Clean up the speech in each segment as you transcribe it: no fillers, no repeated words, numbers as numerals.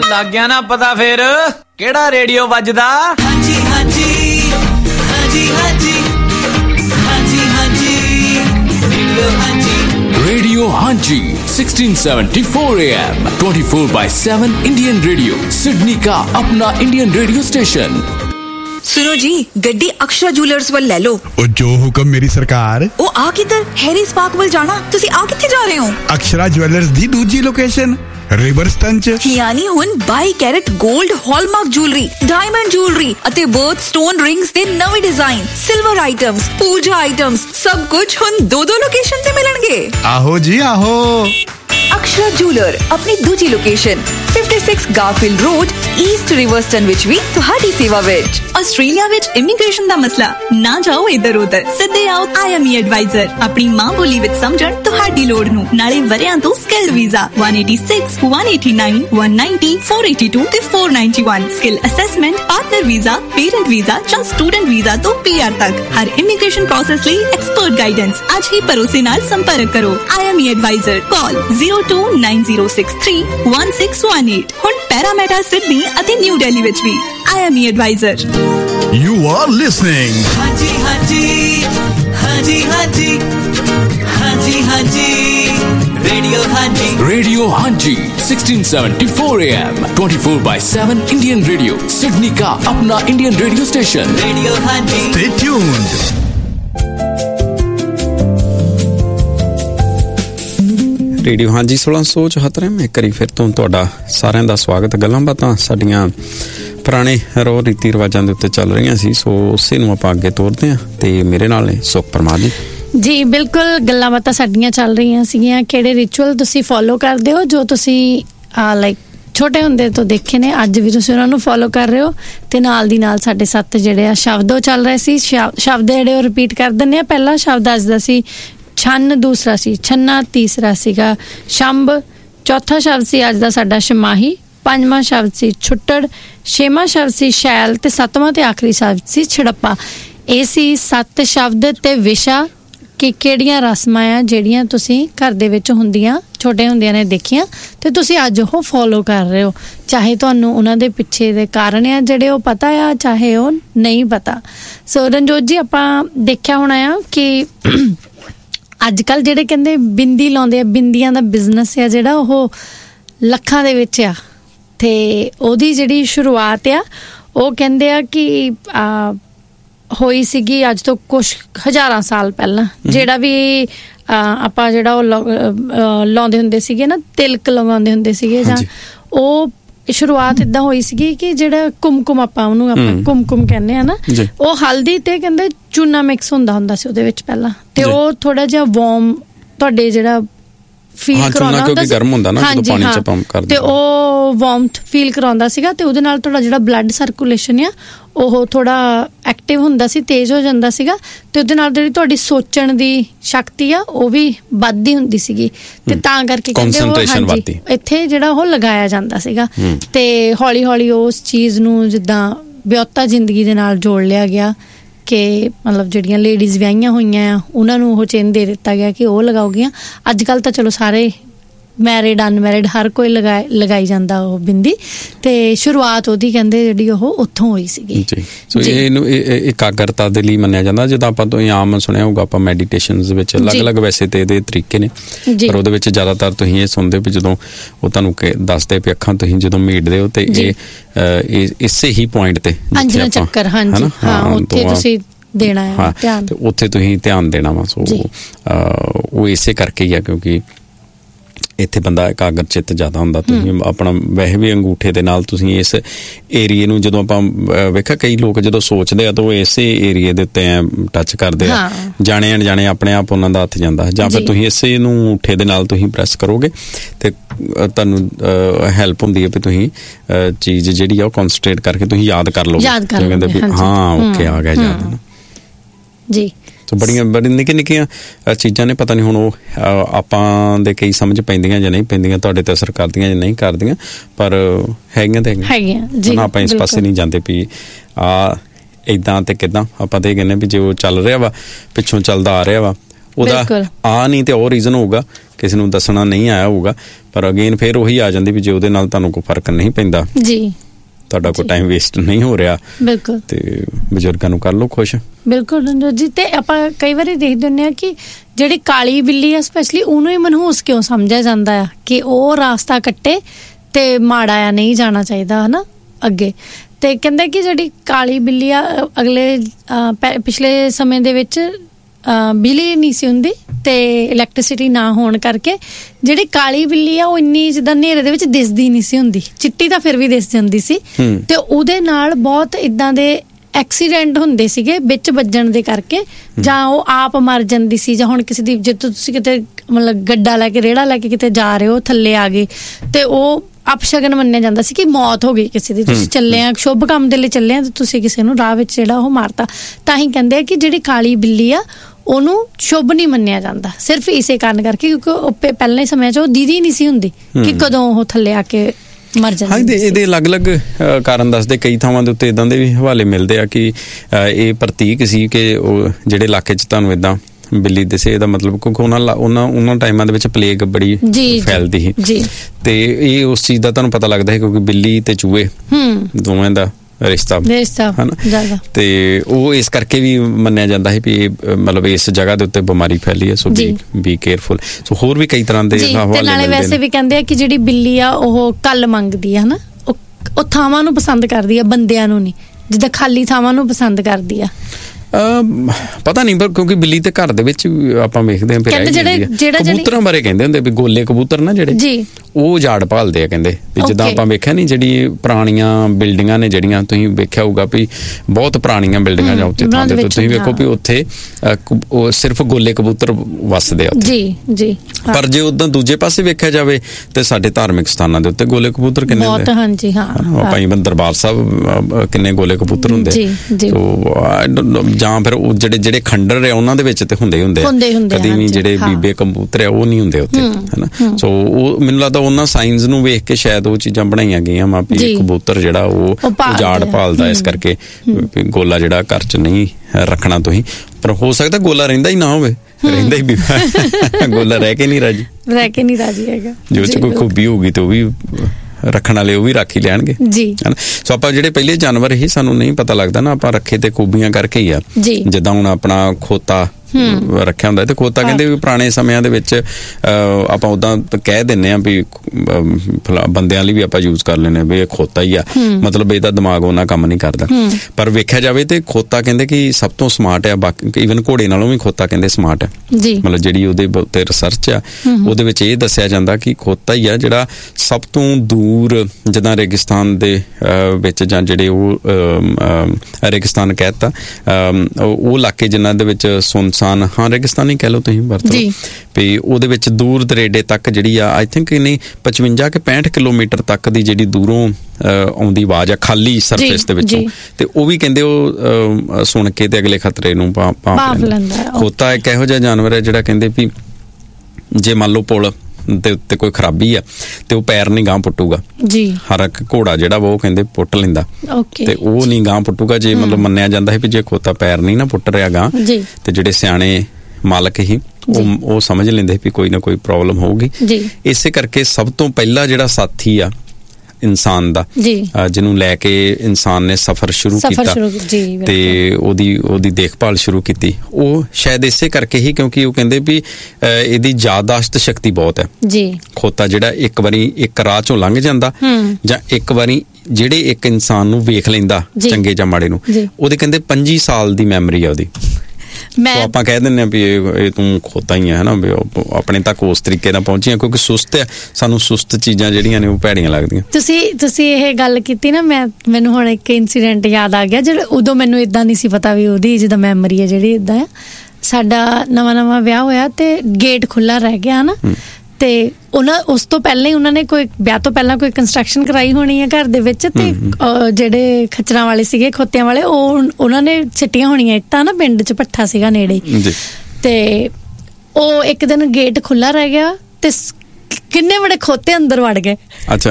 ਲੱਗ ਗਿਆ ਨਾ ਪਤਾ ਫੇਰ ਕਿਹੜਾ ਰੇਡੀਓ ਵੱਜਦਾ? ਹਾਂਜੀ ਹਾਂਜੀ ਹਾਂਜੀ ਹਾਂਜੀ ਹਾਂਜੀ ਹਾਂਜੀ ਰੇਡੀਓ ਹਾਂਜੀ 1674 AM 24/7 इंडियन रेडियो सिडनी का अपना इंडियन रेडियो स्टेशन। सुनो जी, गड्डी अक्षरा ज्वेलर्स वाल ले लो। ओ जो हुक्म मेरी सरकार। ओ आ किधर? हैरीज पार्क वाल जाना। तुसी आ किथे जा रहे हो? अक्षरा ज्वेलर्स दी दूजी लोकेशन रिवरस्टन च। यानी हुन 22 carat gold hallmark jewellery, diamond jewellery अते बर्थ स्टोन रिंग्स दे नवे डिजाइन, सिल्वर आइटम्स, पूजा आइटम्स, सब कुछ हुन दो लोकेशन ते मिलणगे। आहो जी आहो। अक्षरा ज्वेलर अपनी दूजी लोकेशन 56 गारफील्ड रोड ईस्ट रिवरस्टन विच भी तुहाडी सेवा विच। ऑस्ट्रेलिया विच इमिग्रेशन दा मसला ना जाओ इधर उधर, सिद्धे आओ IME एडवाइजर अपनी मां बोली विच समझण तुहाडी लोड़ नू। नाले वरियां तो स्किल्ड वीजा 186 189 190 482 ते 491 skill assessment, partner visa, parent visa ਜਾਂ स्टूडेंट वीजा तो PR तक हर इमिग्रेशन प्रोसेस ਲਈ एक्सपर्ट गाइडेंस। आज ही भरोसे नाल संपर्क करो। IME adviser call 029063 1618। ਹੁਣ ਪੈਰਾਮੀਟਰ ਸਿਡਨੀ ਅਤੇ ਨਿਊ ਦਿੱਲੀ ਵਿੱਚ ਵੀ IME adviser. You are listening। ਹਾਂਜੀ ਹਾਂਜੀ ਹਾਂਜੀ ਹਾਂਜੀ ਹਾਂਜੀ ਹਾਂਜੀ रेडियो हांजी 1674 AM 24/7 इंडियन रेडियो सिडनी का अपना इंडियन रेडियो स्टेशन। रेडियो हांजी। Stay tuned। रेडियो हांजी 1674 में एक बार फिर तो तुहाडा सारिਆਂ ਦਾ ਸਵਾਗਤ। ਗੱਲਾਂ ਬਾਤਾਂ ਸਾਡੀਆਂ ਪੁਰਾਣੇ ਰੋ ਰੀਤੀ ਰਿਵਾਜਾਂ ਦੇ ਉੱਤੇ ਚੱਲ ਰਹੀਆਂ ਸੀ, ਸੋ ਉਸੇ ਨੂੰ ਆਪਾਂ ਅੱਗੇ ਤੋਰਦੇ ਹਾਂ ਤੇ ਮੇਰੇ ਨਾਲ ਨੇ ਸੁਖ ਪਰਮਾਰ ਜੀ। ਬਿਲਕੁਲ, ਗੱਲਾਂ ਬਾਤਾਂ ਸਾਡੀਆਂ ਚੱਲ ਰਹੀਆਂ ਸੀਗੀਆਂ ਕਿਹੜੇ ਰਿਚੁਅਲ ਤੁਸੀਂ ਫੋਲੋ ਕਰਦੇ ਹੋ ਜੋ ਤੁਸੀਂ ਲਾਈਕ ਛੋਟੇ ਹੁੰਦੇ ਤੋਂ ਦੇਖੇ ਨੇ, ਅੱਜ ਵੀ ਤੁਸੀਂ ਉਹਨਾਂ ਨੂੰ ਫੋਲੋ ਕਰ ਰਹੇ ਹੋ। ਤੇ ਨਾਲ ਦੀ ਨਾਲ ਸਾਡੇ 7 ਜਿਹੜੇ ਆ ਸ਼ਬਦ ਉਹ ਚੱਲ ਰਹੇ ਸੀ। ਸ਼ਬਦ ਜਿਹੜੇ ਉਹ ਰਿਪੀਟ ਕਰ ਦਿੰਦੇ ਆ। ਪਹਿਲਾ ਸ਼ਬਦ ਅੱਜ ਦਾ ਸੀ ਛੰਨ, ਦੂਸਰਾ ਸੀ ਛੰਨਾ, ਤੀਸਰਾ ਸੀਗਾ ਸ਼ੰਭ, ਚੌਥਾ ਸ਼ਬਦ ਸੀ ਅੱਜ ਦਾ ਸਾਡਾ ਛਮਾਹੀ, ਪੰਜਵਾਂ ਸ਼ਬਦ ਸੀ ਛੁੱਟੜ, ਛੇਵਾਂ ਸ਼ਬਦ ਸੀ ਸ਼ੈਲ ਤੇ ਸੱਤਵਾਂ ਤੇ ਆਖਰੀ ਸ਼ਬਦ ਸੀ ਛੜੱਪਾ। ਇਹ ਸੀ 7 ਸ਼ਬਦ ਤੇ ਵਿਸ਼ਾ ਕਿ ਕਿਹੜੀਆਂ ਰਸਮਾਂ ਆ ਜਿਹੜੀਆਂ ਤੁਸੀਂ ਘਰ ਦੇ ਵਿੱਚ ਹੁੰਦੀਆਂ ਛੋਟੇ ਹੁੰਦਿਆਂ ਨੇ ਦੇਖੀਆਂ ਤੇ ਤੁਸੀਂ ਅੱਜ ਉਹ ਫੋਲੋ ਕਰ ਰਹੇ ਹੋ, ਚਾਹੇ ਤੁਹਾਨੂੰ ਉਹਨਾਂ ਦੇ ਪਿੱਛੇ ਦੇ ਕਾਰਨ ਆ ਜਿਹੜੇ ਉਹ ਪਤਾ ਆ, ਚਾਹੇ ਉਹ ਨਹੀਂ ਪਤਾ। ਸੋ ਰਣਜੋਤ ਜੀ, ਆਪਾਂ ਦੇਖਿਆ ਹੋਣਾ ਆ ਕਿ ਅੱਜ ਕੱਲ੍ਹ ਜਿਹੜੇ ਕਹਿੰਦੇ ਬਿੰਦੀ ਲਾਉਂਦੇ ਆ, ਬਿੰਦੀਆਂ ਦਾ ਬਿਜ਼ਨਸ ਆ ਜਿਹੜਾ ਉਹ ਲੱਖਾਂ ਦੇ ਵਿੱਚ ਆ ਤੇ ਉਹਦੀ ਜਿਹੜੀ ਸ਼ੁਰੂਆਤ ਆ ਉਹ ਕਹਿੰਦੇ ਆ ਕਿ ਹੋਈ ਸੀਗੀ ਅੱਜ ਤੋਂ ਕੁਛ ਹਜ਼ਾਰਾਂ ਸਾਲ ਪਹਿਲਾਂ। ਜਿਹੜਾ ਵੀ ਆਪਾਂ ਜਿਹੜਾ ਉਹ ਲਾਉਂਦੇ ਹੁੰਦੇ ਸੀਗੇ ਨਾ, ਤਿਲਕ ਲਗਾਉਂਦੇ ਹੁੰਦੇ ਸੀਗੇ ਜਾਂ ਉਹ ਸ਼ੁਰੂਆਤ ਏਦਾਂ ਹੋਈ ਸੀਗੀ ਕਿ ਜਿਹੜਾ ਕੁਮਕੁਮ ਆਪਾਂ ਕੁਮਕੁਮ ਕਹਿੰਦੇ ਆ ਨਾ, ਉਹ ਹਲਦੀ ਤੇ ਕਹਿੰਦੇ ਚੂਨਾ ਮਿਕਸ ਹੁੰਦਾ ਸੀ ਉਹਦੇ ਵਿੱਚ ਪਹਿਲਾਂ, ਤੇ ਉਹ ਥੋੜਾ ਜਿਹਾ ਵਾਰਮ ਤੁਹਾਡੇ ਜਿਹੜਾ ਫੀਲ ਕਰਾਉਂਦਾ ਹੁੰਦਾ ਸੀ, ਗਰਮ ਹੁੰਦਾ ਨਾ ਜਦੋਂ ਪਾਣੀ ਚ ਪੰਪ ਕਰਦੇ, ਤੇ ਉਹ ਵਾਰਮਥ ਫੀਲ ਕਰਾਉਂਦਾ ਸੀਗਾ ਤੇ ਉਹਦੇ ਨਾਲ ਤੁਹਾਡਾ ਜਿਹੜਾ ਬਲੱਡ ਸਰਕੂਲੇਸ਼ਨ ਆ ਉਹ ਥੋੜਾ ਐਕਟਿਵ ਹੁੰਦਾ ਸੀ, ਤੇਜ਼ ਹੋ ਜਾਂਦਾ ਸੀਗਾ ਤੇ ਉਹਦੇ ਨਾਲ ਜਿਹੜੀ ਤੁਹਾਡੀ ਸੋਚਣ ਦੀ ਸ਼ਕਤੀ ਆ ਉਹ ਵੀ ਵੱਧਦੀ ਹੁੰਦੀ ਸੀਗੀ ਤੇ ਤਾਂ ਕਰਕੇ ਕਹਿੰਦੇ ਉਹ ਇੱਥੇ ਜਿਹੜਾ ਉਹ ਲਗਾਇਆ ਜਾਂਦਾ ਸੀਗਾ। ਤੇ ਹੌਲੀ ਹੌਲੀ ਉਸ ਚੀਜ਼ ਨੂੰ ਜਿੱਦਾਂ ਵਿਅਹਤਾ ਜ਼ਿੰਦਗੀ ਦੇ ਨਾਲ ਜੋੜ ਲਿਆ ਗਿਆ ਕਿ ਮਤਲਬ ਜਿਹੜੀਆਂ ਲੇਡੀਜ਼ ਵਿਆਹੀਆਂ ਹੋਈਆਂ ਆ ਉਹਨਾਂ ਨੂੰ ਉਹ ਚਿੰਨ੍ਹ ਦੇ ਦਿੱਤਾ ਗਿਆ ਕਿ ਉਹ ਲਗਾਓਗੀਆਂ। ਅੱਜ ਕੱਲ੍ਹ ਤਾਂ ਚਲੋ ਸਾਰੇ ਮੈਰਿਡ ਅਨਮੈਰਿਡ ਹਰ ਕੋਈ ਲਗਾਈ ਜਾਂਦਾ ਉਹ ਬਿੰਦੀ, ਤੇ ਸ਼ੁਰੂਆਤ ਉਹਦੀ ਕਹਿੰਦੇ ਜਿਹੜੀ ਉਹ ਉੱਥੋਂ ਹੋਈ ਸੀਗੀ ਜੀ। ਸੋ ਇਹਨੂੰ ਇਕਾਗਰਤਾ ਦੇ ਲਈ ਮੰਨਿਆ ਜਾਂਦਾ। ਜਿੱਦਾਂ ਆਪਾਂ ਤੋਂ ਆਮ ਸੁਣਿਆ ਹੋਊਗਾ ਆਪਾਂ ਮੈਡੀਟੇਸ਼ਨਸ ਵਿੱਚ ਅਲੱਗ-ਅਲੱਗ ਵੈਸੇ ਤੇ ਇਹਦੇ ਤਰੀਕੇ ਨੇ, ਪਰ ਉਹਦੇ ਵਿੱਚ ਜ਼ਿਆਦਾਤਰ ਤੁਸੀਂ ਇਹ ਸੁਣਦੇ ਵੀ ਜਦੋਂ ਉਹ ਤੁਹਾਨੂੰ ਦੱਸਦੇ ਵੀ ਅੱਖਾਂ ਤੁਸੀਂ ਜਦੋਂ ਮੀਟਦੇ ਹੋ ਤੇ ਇਹ ਇਸੇ ਹੀ ਪੁਆਇੰਟ ਤੇ ਅੰਜਨਾ ਚੱਕਰ ਉੱਥੇ ਤੁਸੀਂ ਦੇਣਾ ਹੈ ਧਿਆਨ, ਤੇ ਉੱਥੇ ਤੁਸੀਂ ਧਿਆਨ ਦੇਣਾ ਵਾ। ਸੋ ਉਹ ਇਸੇ ਕਰਕੇ ਹੀ ਆ ਕਿਉਂਕਿ ਇੱਥੇ ਬੰਦਾ ਇਕਾਗਰ ਚਿੱਤ ਜ਼ਿਆਦਾ ਹੁੰਦਾ। ਤੁਸੀਂ ਆਪਣਾ ਵੈਸੇ ਵੀ ਅੰਗੂਠੇ ਦੇ ਨਾਲ ਤੁਸੀਂ ਇਸ ਏਰੀਏ ਨੂੰ ਜਦੋਂ ਆਪਾਂ ਵੇਖਿਆ ਕਈ ਲੋਕ ਜਦੋਂ ਸੋਚਦੇ ਆ ਤਾਂ ਉਹ ਇਸੇ ਏਰੀਏ ਦੇ ਉੱਤੇ ਟੱਚ ਕਰਦੇ ਆ, ਜਾਣੇ ਅਣਜਾਣੇ ਆਪਣੇ ਆਪ ਉਹਨਾਂ ਦਾ ਹੱਥ ਜਾਂਦਾ, ਜਾਂ ਫਿਰ ਤੁਸੀਂ ਇਸੇ ਨੂੰ ਅੰਗੂਠੇ ਦੇ ਨਾਲ ਤੁਸੀਂ ਪ੍ਰੈਸ ਕਰੋਗੇ ਤੇ ਤੁਹਾਨੂੰ ਹੈਲਪ ਹੁੰਦੀ ਹੈ ਵੀ ਤੁਸੀਂ ਚੀਜ਼ ਜਿਹੜੀ ਆ ਉਹ ਕਨਸੈਂਟਰੇਟ ਕਰਕੇ ਤੁਸੀਂ ਯਾਦ ਕਰ ਲਓਗੇ, ਕਹਿੰਦੇ ਵੀ ਹਾਂ ਓਕੇ ਆ ਗਿਆ ਯਾਦ ਜੀ। ਸੋ ਬੜੀਆਂ ਨਿੱਕੀਆਂ ਚੀਜ਼ਾਂ ਨੇ, ਪਤਾ ਨਹੀਂ ਹੁਣ ਉਹ ਆਪਾਂ ਦੇ ਕਈ ਸਮਝ ਪੈਂਦੀਆਂ ਜਾਂ ਨਹੀਂ ਪੈਂਦੀਆਂ, ਤੁਹਾਡੇ ਤੇ ਅਸਰ ਕਰਦੀਆਂ ਜਾਂ ਨਹੀਂ ਕਰਦੀਆਂ, ਪਰ ਹੈਗੀਆਂ ਤੇ ਹੈਗੀਆਂ। ਆਪਾਂ ਇਸ ਪਾਸੇ ਨਹੀਂ ਜਾਂਦੇ ਵੀ ਇੱਦਾਂ ਤੇ ਕਿੱਦਾਂ, ਆਪਾਂ ਤਾਂ ਇਹ ਕਹਿੰਦੇ ਵੀ ਜੋ ਚੱਲ ਰਿਹਾ ਵਾ ਪਿੱਛੋਂ ਚੱਲਦਾ ਆ ਰਿਹਾ ਵਾ ਉਹਦਾ ਆ ਨਹੀਂ ਤੇ ਉਹ ਰੀਜ਼ਨ ਹੋਊਗਾ, ਕਿਸੇ ਨੂੰ ਦੱਸਣਾ ਨਹੀਂ ਆਇਆ ਹੋਊਗਾ। ਪਰ ਅਗੇਨ ਫਿਰ ਉਹੀ ਆ ਜਾਂਦੀ ਵੀ ਜੇ ਉਹਦੇ ਨਾਲ ਤੁਹਾਨੂੰ ਕੋਈ ਫਰਕ ਨਹੀਂ ਪੈਂਦਾ ਜੀ, ਤੁਹਾਡਾ ਕੋਈ ਟਾਈਮ ਵੇਸਟ ਨਹੀਂ ਹੋ ਰਿਹਾ, ਬਿਲਕੁਲ, ਤੇ ਬਜ਼ੁਰਗਾਂ ਨੂੰ ਕਰ ਲਓ ਖੁਸ਼। ਬਿਲਕੁਲ ਰਣਜੋਤ ਜੀ। ਤੇ ਆਪਾਂ ਕਈ ਵਾਰੀ ਦੇਖਦੇ ਹੁੰਦੇ ਆ ਕਿ ਜਿਹੜੀ ਕਾਲੀ ਬਿੱਲੀ ਆ ਸਪੈਸ਼ਲੀ ਉਹਨੂੰ ਹੀ ਮਨਹੂਸ ਕਿਉਂ ਸਮਝਿਆ ਜਾਂਦਾ ਆ ਕਿ ਉਹ ਰਾਸਤਾ ਕੱਟੇ ਤੇ ਮਾੜਾ ਆ, ਨਹੀਂ ਜਾਣਾ ਚਾਹੀਦਾ ਹਨਾ ਅੱਗੇ। ਤੇ ਕਹਿੰਦੇ ਕਿ ਜਿਹੜੀ ਕਾਲੀ ਬਿੱਲੀ ਆ ਅਗਲੇ ਪਿਛਲੇ ਸਮੇਂ ਦੇ ਵਿੱਚ ਬਿਜਲੀ ਨਹੀਂ ਸੀ ਹੁੰਦੀ ਤੇ ਇਲੈਕਟ੍ਰਿਸਿਟੀ ਨਾ ਹੋਣ ਕਰਕੇ ਜਿਹੜੀ ਕਾਲੀ ਬਿੱਲੀ ਆ ਉਹ ਇੰਨੀ ਜਿੱਦਾਂ ਹਨੇਰੇ ਦੇ ਵਿੱਚ ਦਿਸਦੀ ਨਹੀਂ ਸੀ ਹੁੰਦੀ, ਚਿੱਟੀ ਤਾਂ ਫਿਰ ਵੀ ਦਿਸ ਜਾਂਦੀ ਸੀ, ਤੇ ਉਹਦੇ ਨਾਲ ਬਹੁਤ ਇਦਾਂ ਦੇ ਐਕਸੀਡੈਂਟ ਹੁੰਦੇ ਸੀਗੇ ਵਿੱਚ ਵੱਜਣ ਦੇ ਕਰਕੇ, ਜਾਂ ਉਹ ਆਪ ਮਰ ਜਾਂਦੀ ਸੀ, ਜਾਂ ਹੁਣ ਕਿਸੇ ਦੀ ਜੇ ਤੁਸੀਂ ਕਿਤੇ ਮਤਲਬ ਗੱਡਾ ਲੈ ਕੇ ਰੇੜਾ ਲੈ ਕੇ ਕਿਤੇ ਜਾ ਰਹੇ ਹੋ, ਥੱਲੇ ਆ ਗਏ ਤੇ ਉਹ ਅਪਸ਼ਗਨ ਮੰਨਿਆ ਜਾਂਦਾ ਸੀ ਕਿ ਮੌਤ ਹੋ ਗਈ ਕਿਸੇ ਦੀ, ਤੁਸੀਂ ਚੱਲੇ ਆ ਸ਼ੁਭ ਕੰਮ ਦੇ ਲਈ ਚੱਲੇ ਆ ਤੇ ਤੁਸੀਂ ਕਿਸੇ ਨੂੰ ਰਾਹ ਵਿੱਚ ਜਿਹੜਾ ਉਹ ਮਾਰਤਾ। ਤਾਂ ਹੀ ਕਹਿੰਦੇ ਆ ਕਿ ਜਿਹੜੀ ਕਾਲੀ ਬਿੱਲੀ ਆ ਉਹਨੂੰ ਸ਼ੁਭ ਨਹੀਂ ਮੰਨਿਆ ਜਾਂਦਾ, ਸਿਰਫ ਇਸੇ ਕਾਰਨ ਕਰਕੇ ਕਿਉਂਕਿ ਉਹ ਪਹਿਲੇ ਸਮਿਆਂ 'ਚ ਉਹ ਦੀਦੀ ਨਹੀਂ ਸੀ ਹੁੰਦੀ ਕਿ ਕਦੋਂ ਉਹ ਥੱਲੇ ਆ ਕੇ ਮਰ ਜਾਂਦੀ। ਇਹਦੇ ਅਲੱਗ-ਅਲੱਗ ਕਾਰਨ ਦੱਸਦੇ, ਕਈ ਥਾਵਾਂ ਦੇ ਉੱਤੇ ਇਦਾਂ ਦੇ ਵੀ ਹਵਾਲੇ ਮਿਲਦੇ ਆ ਕਿ ਇਹ ਪ੍ਰਤੀਕ ਸੀ ਕਿ ਉਹ ਜਿਹੜੇ ਇਲਾਕੇ 'ਚ ਤੁਹਾਨੂੰ ਇਦਾਂ ਬਿੱਲੀ ਦਿਸੇ, ਇਹਦਾ ਮਤਲਬ ਕਿਉਂਕਿ ਉਹਨਾਂ ਟਾਈਮਾਂ ਦੇ ਵਿੱਚ ਪਲੇਗ ਬੜੀ ਫੈਲਦੀ ਸੀ, ਤੇ ਇਹ ਉਸ ਚੀਜ਼ ਦਾ ਤੁਹਾਨੂੰ ਪਤਾ ਲੱਗਦਾ ਹੈ ਕਿਉਂਕਿ ਬਿੱਲੀ ਤੇ ਚੂਹੇ ਦੋਵਾਂ ਦਾ ਰਿਸ਼ਤਾ ਹਨਾ, ਤੇ ਉਹ ਇਸ ਕਰਕੇ ਵੀ ਮੰਨਿਆ ਜਾਂਦਾ ਹੈ ਵੀ ਮਤਲਬ ਇਸ ਜਗ੍ਹਾ ਦੇ ਉੱਤੇ ਬਿਮਾਰੀ ਫੈਲੀ ਹੈ, ਸੋ ਬੀ ਕੇਅਰਫੁਲ। ਸੋ ਹੋਰ ਵੀ ਕਈ ਤਰ੍ਹਾਂ ਦੇ ਹਵਾਲੇ ਨਾਲੇ ਵੈਸੇ ਵੀ ਕਹਿੰਦੇ ਆ ਕਿ ਜਿਹੜੀ ਬਿੱਲੀ ਆ ਉਹ ਕੱਲ ਮੰਗਦੀ ਆ ਹਨਾ, ਉਹ ਥਾਵਾਂ ਨੂੰ ਪਸੰਦ ਕਰਦੀ ਆ, ਬੰਦਿਆਂ ਨੂੰ ਨਹੀਂ, ਜਿੱਦਾਂ ਖਾਲੀ ਥਾਵਾਂ ਨੂੰ ਪਸੰਦ ਕਰਦੀ ਆ। ਪਤਾ ਨਹੀਂ, ਪਰ ਕਿਉਂਕਿ ਬਿੱਲੀ ਤੇ ਘਰ ਦੇ ਵਿੱਚ ਆਪਾਂ ਵੇਖਦੇ ਹਾਂ ਕਬੂਤਰਾਂ ਬਾਰੇ ਕਹਿੰਦੇ ਹੁੰਦੇ ਵੀ ਗੋਲੇ ਕਬੂਤਰ ਨਾ ਜਿਹੜੇ ਉਹ ਝਾੜ ਭਾਲਦੇ ਆ, ਕਹਿੰਦੇ ਵੀ ਜਿੱਦਾਂ ਆਪਾਂ ਵੇਖਿਆ ਨਹੀਂ ਜਿਹੜੀ ਪੁਰਾਣੀਆਂ ਬਿਲਡਿੰਗਾਂ ਨੇ ਜਿਹੜੀਆਂ ਤੁਸੀਂ ਵੇਖਿਆ ਹੋਊਗਾ ਵੀ ਬਹੁਤ ਪੁਰਾਣੀਆਂ ਬਿਲਡਿੰਗਾਂ ਜਾਂ ਉੱਚੇ ਥਾਂ ਦੇ ਉੱਤੇ ਤੁਸੀਂ ਵੇਖੋ ਵੀ ਉੱਥੇ ਸਿਰਫ ਗੋਲੇ ਕਬੂਤਰ ਵੱਸਦੇ ਆ ਜੀ। ਪਰ ਜੇ ਉਦਾਂ ਦੂਜੇ ਪਾਸੇ ਵੇਖਿਆ ਜਾਵੇ ਤੇ ਸਾਡੇ ਧਾਰਮਿਕ ਸਥਾਨਾਂ ਦੇ ਉੱਤੇ ਗੋਲੇ ਕਬੂਤਰ ਕਿੰਨੇ ਹੁੰਦੇ, ਹਾਂਜੀ ਹਾਂ, ਭਾਈ ਦਰਬਾਰ ਸਾਹਿਬ ਕਿੰਨੇ ਗੋਲੇ ਕਬੂਤਰ ਹੁੰਦੇ, ਜਾਂ ਫਿਰ ਉਹ ਜਿਹੜੇ ਖੰਡਰ ਆ ਉਹਨਾਂ ਦੇ ਵਿੱਚ ਤੇ ਹੁੰਦੇ ਕਦੀ ਵੀ ਜਿਹੜੇ ਬੀਬੇ ਕਬੂਤਰ ਆ ਉਹ ਨਹੀਂ ਹੁੰਦੇ ਉੱਥੇ ਹਨਾ। ਸੋ ਉਹ ਮੈਨੂੰ ਲੱਗਦਾ ਉਹਨਾਂ ਸਾਇੰਸ ਨੂੰ ਵੇਖ ਕੇ ਸ਼ਾਇਦ ਉਹ ਚੀਜ਼ਾਂ ਬਣਾਈਆਂ ਗਈਆਂ ਵਾ ਵੀ ਕਬੂਤਰ ਜਿਹੜਾ ਉਹ ਉਜਾੜ ਭਾਲਦਾ, ਇਸ ਕਰਕੇ ਗੋਲਾ ਜਿਹੜਾ ਘਰ 'ਚ ਨਹੀਂ ਰੱਖਣਾ ਤੁਸੀਂ। ਪਰ ਹੋ ਸਕਦਾ ਗੋਲਾ ਰਹਿੰਦਾ ਹੀ ਨਾ ਹੋਵੇ, ਰਹਿੰਦਾ ਹੀ ਗੋਲਾ ਰਹਿ ਕੇ ਨਹੀਂ ਰਾਜੀ ਹੈਗਾ, ਜੋ ਚ ਕੋਈ ਖੂਬੀ ਹੋਊਗੀ ਤੇ ਉਹ ਵੀ ਰੱਖਣ ਵਾਲੇ ਉਹ ਵੀ ਰੱਖ ਹੀ ਲੈਣਗੇ ਜੀ। ਸੋ ਆਪਾਂ ਜਿਹੜੇ ਪਹਿਲੇ ਜਾਨਵਰ ਹੀ ਸਾਨੂੰ ਨਹੀਂ ਪਤਾ ਲੱਗਦਾ ਨਾ, ਆਪਾਂ ਰੱਖੇ ਤੇ ਖੂਬੀਆਂ ਕਰਕੇ ਹੀ ਆ। ਜਿੱਦਾਂ ਹੁਣ ਆਪਣਾ ਖੋਤਾ ਰੱਖਿਆ ਹੁੰਦਾ, ਤੇ ਖੋਤਾ ਕਹਿੰਦੇ ਵੀ ਪੁਰਾਣੇ ਸਮਿਆਂ ਦੇ ਵਿੱਚ ਆਪਾਂ ਉਦਾਂ ਕਹਿ ਦਿੰਦੇ ਆ ਵੀ ਬੰਦਿਆਂ ਲਈ ਵੀ ਆਪਾਂ ਯੂਜ਼ ਕਰ ਲੈਂਦੇ ਵੀ ਇਹ ਖੋਤਾ ਹੀ ਆ, ਮਤਲਬ ਇਹਦਾ ਦਿਮਾਗ ਉਹਨਾਂ ਕੰਮ ਨਹੀਂ ਕਰਦਾ। ਪਰ ਵੇਖਿਆ ਜਾਵੇ ਤੇ ਖੋਤਾ ਕਹਿੰਦੇ ਕਿ ਸਭ ਤੋਂ ਸਮਾਰਟ ਆ, ਬਾਕੀ ਈਵਨ ਘੋੜੇ ਨਾਲੋਂ ਵੀ ਖੋਤਾ ਕਹਿੰਦੇ ਸਮਾਰਟ ਆ। ਮਤਲਬ ਜਿਹੜੀ ਉਹਦੇ ਉੱਤੇ ਰਿਸਰਚ ਆ ਉਹਦੇ ਵਿੱਚ ਇਹ ਦੱਸਿਆ ਜਾਂਦਾ ਕਿ ਖੋਤਾ ਹੀ ਆ ਜਿਹੜਾ ਸਭ ਤੋਂ ਦੂਰ, ਜਿੱਦਾਂ ਰੇਗਿਸਤਾਨ ਦੇ ਵਿੱਚ ਜਾਂ ਜਿਹੜੇ ਉਹ ਰੇਗਿਸਤਾਨ ਕਹਿਤਾ ਉਹ ਇਲਾਕੇ ਜਿਨ੍ਹਾਂ ਦੇ ਵਿੱਚ ਰੇਗਿਸਤਾਨੀ ਕਹਿ ਲਓ ਤੁਸੀਂ ਵਰਤੋ ਵੀ ਉਹਦੇ ਵਿੱਚ ਦੂਰ ਦਰੇਡੇ ਤੱਕ ਜਿਹੜੀ ਆ ਆਈ ਥਿੰਕ ਨਹੀਂ 55 ਕਿ 65 ਕਿਲੋਮੀਟਰ ਤੱਕ ਦੀ ਜਿਹੜੀ ਦੂਰੋਂ ਆਉਂਦੀ ਆਵਾਜ਼ ਆ ਖਾਲੀ ਸਰਫੇਸ ਦੇ ਵਿੱਚੋਂ, ਤੇ ਉਹ ਵੀ ਕਹਿੰਦੇ ਉਹ ਸੁਣ ਕੇ ਤੇ ਅਗਲੇ ਖਤਰੇ ਨੂੰ ਭਾਂਪ ਲੈਂਦਾ। ਖੋਤਾ ਇੱਕ ਇਹੋ ਜਿਹਾ ਜਾਨਵਰ ਹੈ ਜਿਹੜਾ ਕਹਿੰਦੇ ਵੀ ਜੇ ਮੰਨ ਲਓ ਪੁਲ ਦੇ ਉੱਤੇ ਕੋਈ ਖਰਾਬੀ ਆ ਤੇ ਉਹ ਪੈਰ ਨਹੀਂ ਗਾਂਹ ਪੁੱਟੂਗਾ ਜੀ, ਹਰ ਇੱਕ ਘੋੜਾ ਜਿਹੜਾ ਉਹ ਕਹਿੰਦੇ ਪੁੱਟ ਲੈਂਦਾ ਤੇ ਉਹ ਨਹੀਂ ਗਾਂਹ ਪੁੱਟੂਗਾ। ਜੇ ਮਤਲਬ ਮੰਨਿਆ ਜਾਂਦਾ ਹੈ ਵੀ ਜੇ ਖੋਤਾ ਪੈਰ ਨਹੀਂ ਨਾ ਪੁੱਟ ਰਿਹਾ ਗਾਂਹ ਤੇ ਜਿਹੜੇ ਸਿਆਣੇ ਮਾਲਕ ਹੀ ਉਹ ਸਮਝ ਲੈਂਦੇ ਵੀ ਕੋਈ ਨਾ ਕੋਈ ਪ੍ਰੋਬਲਮ ਹੋਊਗੀ। ਇਸੇ ਕਰਕੇ ਸਭ ਤੋਂ ਪਹਿਲਾ ਜਿਹੜਾ ਸਾਥੀ ਆ ਇਨਸਾਨ ਦਾ, ਜਿਹਨੂੰ ਲੈ ਕੇ ਇਨਸਾਨ ਨੇ ਸਫ਼ਰ ਸ਼ੁਰੂ ਕੀਤਾ ਤੇ ਉਹਦੀ ਦੇਖਭਾਲ ਸ਼ੁਰੂ ਕੀਤੀ, ਉਹ ਸ਼ਾਇਦ ਇਸੇ ਕਰਕੇ ਹੀ ਕਿਉਂਕਿ ਉਹ ਕਹਿੰਦੇ ਵੀ ਇਹਦੀ ਯਾਦਾਸ਼ਤ ਸ਼ਕਤੀ ਬਹੁਤ ਹੈ। ਖੋਤਾ ਜਿਹੜਾ ਇੱਕ ਵਾਰੀ ਇੱਕ ਰਾਹ ਚੋਂ ਲੰਘ ਜਾਂਦਾ ਜਾਂ ਇੱਕ ਵਾਰੀ ਜਿਹੜੇ ਇੱਕ ਇਨਸਾਨ ਨੂੰ ਵੇਖ ਲੈਂਦਾ ਚੰਗੇ ਜਾਂ ਮਾੜੇ ਨੂੰ, ਉਹਦੇ ਕਹਿੰਦੇ 25 ਸਾਲ ਦੀ ਮੈਮਰੀ ਆ ਉਹਦੀ। ਆਪਾਂ ਕਹਿ ਦਿੰਦੇ ਆ ਵੀ ਇਹ ਤੂੰ ਖੋਤਾ ਹੀ ਹੈ ਹਨਾ, ਵੀ ਆਪਣੇ ਤੱਕ ਉਸ ਤਰੀਕੇ ਨਾਲ ਪਹੁੰਚੀਆਂ ਕਿਉਂਕਿ ਸੁਸਤ ਹੈ, ਸਾਨੂੰ ਸੁਸਤ ਚੀਜ਼ਾਂ ਜਿਹੜੀਆਂ ਨੇ ਉਹ ਭੈੜੀਆਂ ਲੱਗਦੀਆਂ। ਤੁਸੀਂ ਇਹ ਗੱਲ ਕੀਤੀ ਨਾ, ਮੈਨੂੰ ਹੁਣ ਇੱਕ ਇਨਸੀਡੈਂਟ ਯਾਦ ਆ ਗਿਆ ਜਿਹੜਾ ਉਦੋਂ ਮੈਨੂੰ ਇਦਾਂ ਨਹੀਂ ਸੀ ਪਤਾ ਵੀ ਉਹਦੀ ਜਿੱਦਾਂ ਮੈਮਰੀ ਹੈ ਜਿਹੜੀ ਇਦਾਂ ਆ। ਸਾਡਾ ਨਵਾਂ ਵਿਆਹ ਹੋਇਆ ਤੇ ਗੇਟ ਖੁੱਲਾ ਰਹਿ ਗਿਆ ਹਨਾ, ਤੇ ਉਸ ਤੋਂ ਪਹਿਲਾਂ ਹੀ ਉਹਨਾਂ ਨੇ ਕੋਈ ਵਿਆਹ ਤੋਂ ਪਹਿਲਾਂ ਕੋਈ ਕੰਸਟਰਕਸ਼ਨ ਕਰਾਈ ਹੋਣੀ ਹੈ ਘਰ ਦੇ ਵਿੱਚ, ਤੇ ਜਿਹੜੇ ਖੱਚਰਾਂ ਵਾਲੇ ਸੀਗੇ ਖੋਤਿਆਂ ਵਾਲੇ ਉਹਨਾਂ ਨੇ ਸਿੱਟੀਆਂ ਹੋਣੀਆਂ ਇੱਟਾਂ ਨਾ, ਪਿੰਡ 'ਚ ਭੱਠਾ ਸੀਗਾ ਨੇੜੇ, ਤੇ ਉਹ ਇੱਕ ਦਿਨ ਗੇਟ ਖੁੱਲਾ ਰਹਿ ਗਿਆ ਤੇ ਕਿੰਨੇ ਬੜੇ ਖੋਤੇ ਅੰਦਰ ਵੜ ਗਏ। ਅੱਛਾ।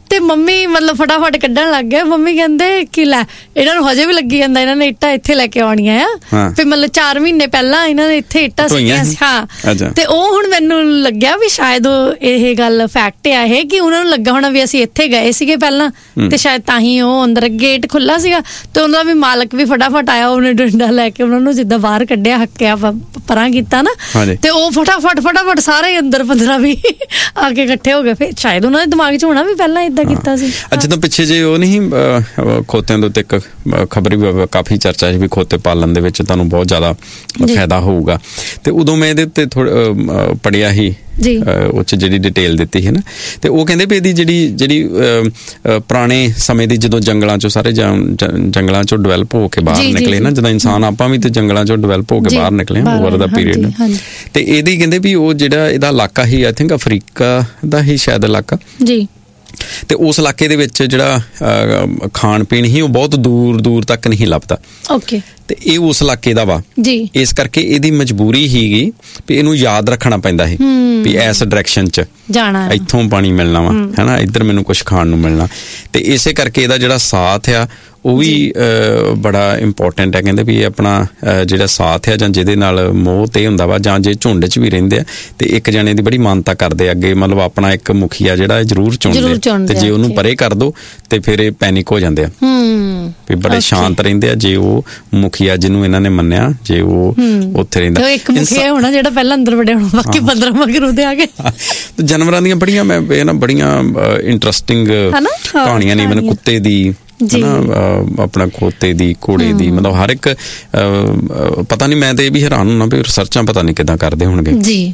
ਤੇ ਮੰਮੀ ਮਤਲਬ ਫਟਾਫਟ ਕੱਢਣ ਲੱਗ ਗਏ। ਮੰਮੀ ਕਹਿੰਦੇ ਕਿ ਲੈ ਇਹਨਾਂ ਨੂੰ ਹਜੇ ਵੀ ਲੱਗੀ ਜਾਂਦਾ, ਇਹਨਾਂ ਨੇ ਇੱਟਾਂ ਇੱਥੇ ਲੈ ਕੇ ਆਉਣੀਆਂ ਆ। ਫਿਰ ਮਤਲਬ 4 ਮਹੀਨੇ ਪਹਿਲਾਂ ਇਹਨਾਂ ਨੇ ਇੱਥੇ ਇੱਟਾਂ ਸੀਗੀਆਂ। ਹਾਂ, ਤੇ ਉਹ ਹੁਣ ਮੈਨੂੰ ਲੱਗਿਆ ਵੀ ਸ਼ਾਇਦ ਇਹ ਗੱਲ ਫੈਕਟ ਆ ਇਹ, ਕਿ ਉਹਨਾਂ ਨੂੰ ਲੱਗਾ ਹੋਣਾ ਵੀ ਅਸੀਂ ਇੱਥੇ ਗਏ ਸੀਗੇ ਪਹਿਲਾਂ, ਤੇ ਸ਼ਾਇਦ ਤਾਂ ਹੀ ਉਹ ਅੰਦਰ ਗੇਟ ਖੁੱਲਾ ਸੀਗਾ, ਤੇ ਉਹਨਾਂ ਦਾ ਵੀ ਮਾਲਕ ਵੀ ਫਟਾਫਟ ਆਇਆ, ਉਹਨੇ ਡੰਡਾ ਲੈ ਕੇ ਉਹਨਾਂ ਨੂੰ ਜਿੱਦਾਂ ਬਾਹਰ ਕੱਢਿਆ, ਹੱਕਿਆ, ਪਰਾਂ ਕੀਤਾ ਨਾ, ਤੇ ਉਹ ਫਟਾਫਟ ਸਾਰੇ ਅੰਦਰ 15-20 ਆ ਕੇ ਇਕੱਠੇ ਹੋ ਗਏ। ਫਿਰ ਸ਼ਾਇਦ ਉਹਨਾਂ ਦੇ ਦਿਮਾਗ 'ਚ ਹੋਣਾ ਵੀ ਪਹਿਲਾਂ ਏਦਾਂ ਕੀਤਾ ਸੀ। ਜਦੋਂ ਪਿੱਛੇ ਜੇ ਉਹ ਨਹੀਂ ਖੋਤਿਆਂ ਦੇ ਉੱਤੇ ਇੱਕ ਖਬਰ ਵੀ ਕਾਫੀ ਚਰਚਾ ਸੀ ਵੀ ਖੋਤੇ ਪਾਲਣ ਦੇ ਵਿੱਚ ਤੁਹਾਨੂੰ ਬਹੁਤ ਜ਼ਿਆਦਾ ਫਾਇਦਾ ਹੋਊਗਾ, ਤੇ ਉਦੋਂ ਮੈਂ ਇਹਦੇ ਉੱਤੇ ਪੜ੍ਹਿਆ ਸੀ ਉਹ 'ਚ ਜਿਹੜੀ ਡਿਟੇਲ ਦਿੱਤੀ ਹੈ ਨਾ, ਤੇ ਉਹ ਕਹਿੰਦੇ ਵੀ ਇਹਦੀ ਜਿਹੜੀ ਪੁਰਾਣੇ ਸਮੇਂ ਦੀ ਜਦੋਂ ਜੰਗਲਾਂ 'ਚੋਂ ਸਾਰੇ ਜੰਗਲਾਂ 'ਚੋਂ ਡਿਵੈਲਪ ਹੋ ਕੇ ਬਾਹਰ ਨਿਕਲੇ ਨਾ, ਜਦੋਂ ਇਨਸਾਨ ਆਪਾਂ ਵੀ ਤੇ ਜੰਗਲਾਂ 'ਚੋਂ ਡਿਵੈਲਪ ਹੋ ਕੇ ਬਾਹਰ ਨਿਕਲੇ ਓਵਰ ਦਾ ਪੀਰੀਅਡ, ਤੇ ਇਹਦੀ ਕਹਿੰਦੇ ਵੀ ਉਹ ਜਿਹੜਾ ਇਹਦਾ ਇਲਾਕਾ ਹੀ ਆਈ ਥਿੰਕ ਅਫਰੀਕਾ ਦਾ ਹੀ ਸ਼ਾਇਦ ਇਲਾਕਾ ਜੀ, ਤੇ ਉਸ ਇਲਾਕੇ ਦੇ ਵਿੱਚ ਜਿਹੜਾ ਖਾਣ ਪੀਣ ਹੀ ਉਹ ਬਹੁਤ ਦੂਰ ਤੱਕ ਨਹੀਂ ਲੱਭਦਾ। ਓਕੇ, ਤੇ ਇਹ ਉਸ ਇਲਾਕੇ ਦਾ ਵਾ ਜੀ, ਇਸ ਕਰਕੇ ਇਹਦੀ ਮਜਬੂਰੀ ਹੀਗੀ ਵੀ ਇਹਨੂੰ ਯਾਦ ਰੱਖਣਾ ਪੈਂਦਾ ਸੀ ਵੀ ਇਸ ਡਾਇਰੈਕਸ਼ਨ 'ਚ ਜਾਣਾ, ਇੱਥੋਂ ਪਾਣੀ ਮਿਲਣਾ ਵਾ, ਹੈਨਾ, ਇੱਧਰ ਮੈਨੂੰ ਕੁਛ ਖਾਣ ਨੂੰ ਮਿਲਣਾ, ਤੇ ਇਸੇ ਕਰਕੇ ਇਹਦਾ ਜਿਹੜਾ ਸਾਥ ਆ ਉਹ ਵੀ ਬੜਾ ਇੰਪੋਰਟੈਂਟ ਹੈ। ਕਹਿੰਦੇ ਵੀ ਇਹ ਆਪਣਾ ਜਿਹੜਾ ਸਾਥ ਹੈ ਜਾਂ ਜਿਹਦੇ ਨਾਲ ਮੋਹ ਤੇ ਹੁੰਦਾ ਵਾ, ਜਾਂ ਜੇ ਝੁੰਡ 'ਚ ਵੀ ਰਹਿੰਦੇ ਆ ਤੇ ਇੱਕ ਜਣੇ ਦੀ ਬੜੀ ਮਾਨਤਾ ਕਰਦੇ ਅੱਗੇ, ਮਤਲਬ ਆਪਣਾ ਇੱਕ ਮੁਖੀਆ ਜਿਹੜਾ ਜ਼ਰੂਰ ਚੁਣਦੇ, ਤੇ ਜੇ ਉਹਨੂੰ ਪਰੇ ਕਰ ਦੋ ਤੇ ਫਿਰ ਇਹ ਪੈਨਿਕ ਹੋ ਜਾਂਦੇ ਆ, ਵੀ ਬੜੇ ਸ਼ਾਂਤ ਰਹਿੰਦੇ ਆ ਜੇ ਉਹ ਮੁਖੀਆ ਜਿਹਨੂੰ ਇਹਨਾਂ ਨੇ ਮੰਨਿਆ, ਜੇ ਉਹ ਉੱਥੇ ਰਹਿੰਦਾ। ਇੱਕ ਮੁਖੀਆ ਹੋਣਾ ਜਿਹੜਾ ਪਹਿਲਾਂ ਅੰਦਰ ਵੜਿਆ ਹੋਣਾ, ਬਾਕੀ 15 ਮਗਰ ਉਹਦੇ ਆ ਗਏ। ਜਾਨਵਰਾਂ ਦੀਆਂ ਬੜੀਆਂ ਬੜੀਆਂ ਇੰਟਰਸਟਿੰਗ ਕਹਾਣੀਆਂ ਨੇ, ਮੈਨੂੰ ਕੁੱਤੇ ਦੀ, ਆਪਣਾ ਖੋਤੇ ਦੀ, ਘੋੜੇ ਦੀ, ਮਤਲਬ ਹਰ ਇੱਕ ਪਤਾ ਨਹੀਂ, ਮੈਂ ਤੇ ਇਹ ਵੀ ਹੈਰਾਨ ਹੋਣਾ ਵੀ ਰਿਸਰਚਾਂ ਪਤਾ ਨਹੀਂ ਕਿੱਦਾਂ ਕਰਦੇ ਹੋਣਗੇ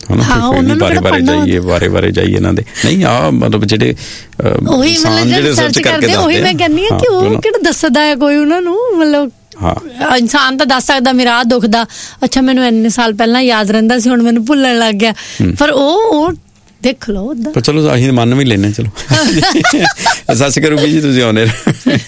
ਬਾਰੇ ਜਾਈਏ ਇਹਨਾਂ ਦੇ। ਨਹੀਂ ਆ ਮਤਲਬ ਜਿਹੜੇ ਇਨਸਾਨ ਜਿਹੜੇ ਰਿਸਰਚ ਕਰਕੇ ਦੱਸਦੇ, ਉਹੀ ਮੈਂ ਕਹਿੰਦੀ ਹਾਂ ਕਿ ਉਹ ਕਿਹੜਾ ਦੱਸਦਾ ਹੈ ਕੋਈ ਉਹਨਾਂ ਨੂੰ, ਮਤਲਬ ਇਨਸਾਨ ਤਾਂ ਦੱਸ ਸਕਦਾ ਮੇਰਾ ਆਹ ਦੁਖਦਾ, ਅੱਛਾ ਮੈਨੂੰ ਇੰਨੇ ਸਾਲ ਪਹਿਲਾਂ ਯਾਦ ਰਹਿੰਦਾ ਸੀ, ਹੁਣ ਮੈਨੂੰ ਭੁੱਲਣ ਲੱਗ ਗਿਆ, ਪਰ ਉਹ ਦੇਖ ਲਓ ਤਾਂ ਚਲੋ ਅਸੀਂ ਮੰਨ ਵੀ ਲੈਨੇ। ਚਲੋ ਸਤਿ ਸ਼੍ਰੀ ਅਕਾਲ ਰੂਬੀ ਜੀ, ਤੁਸੀਂ ਆਉਂਦੇ। ਸਤਿ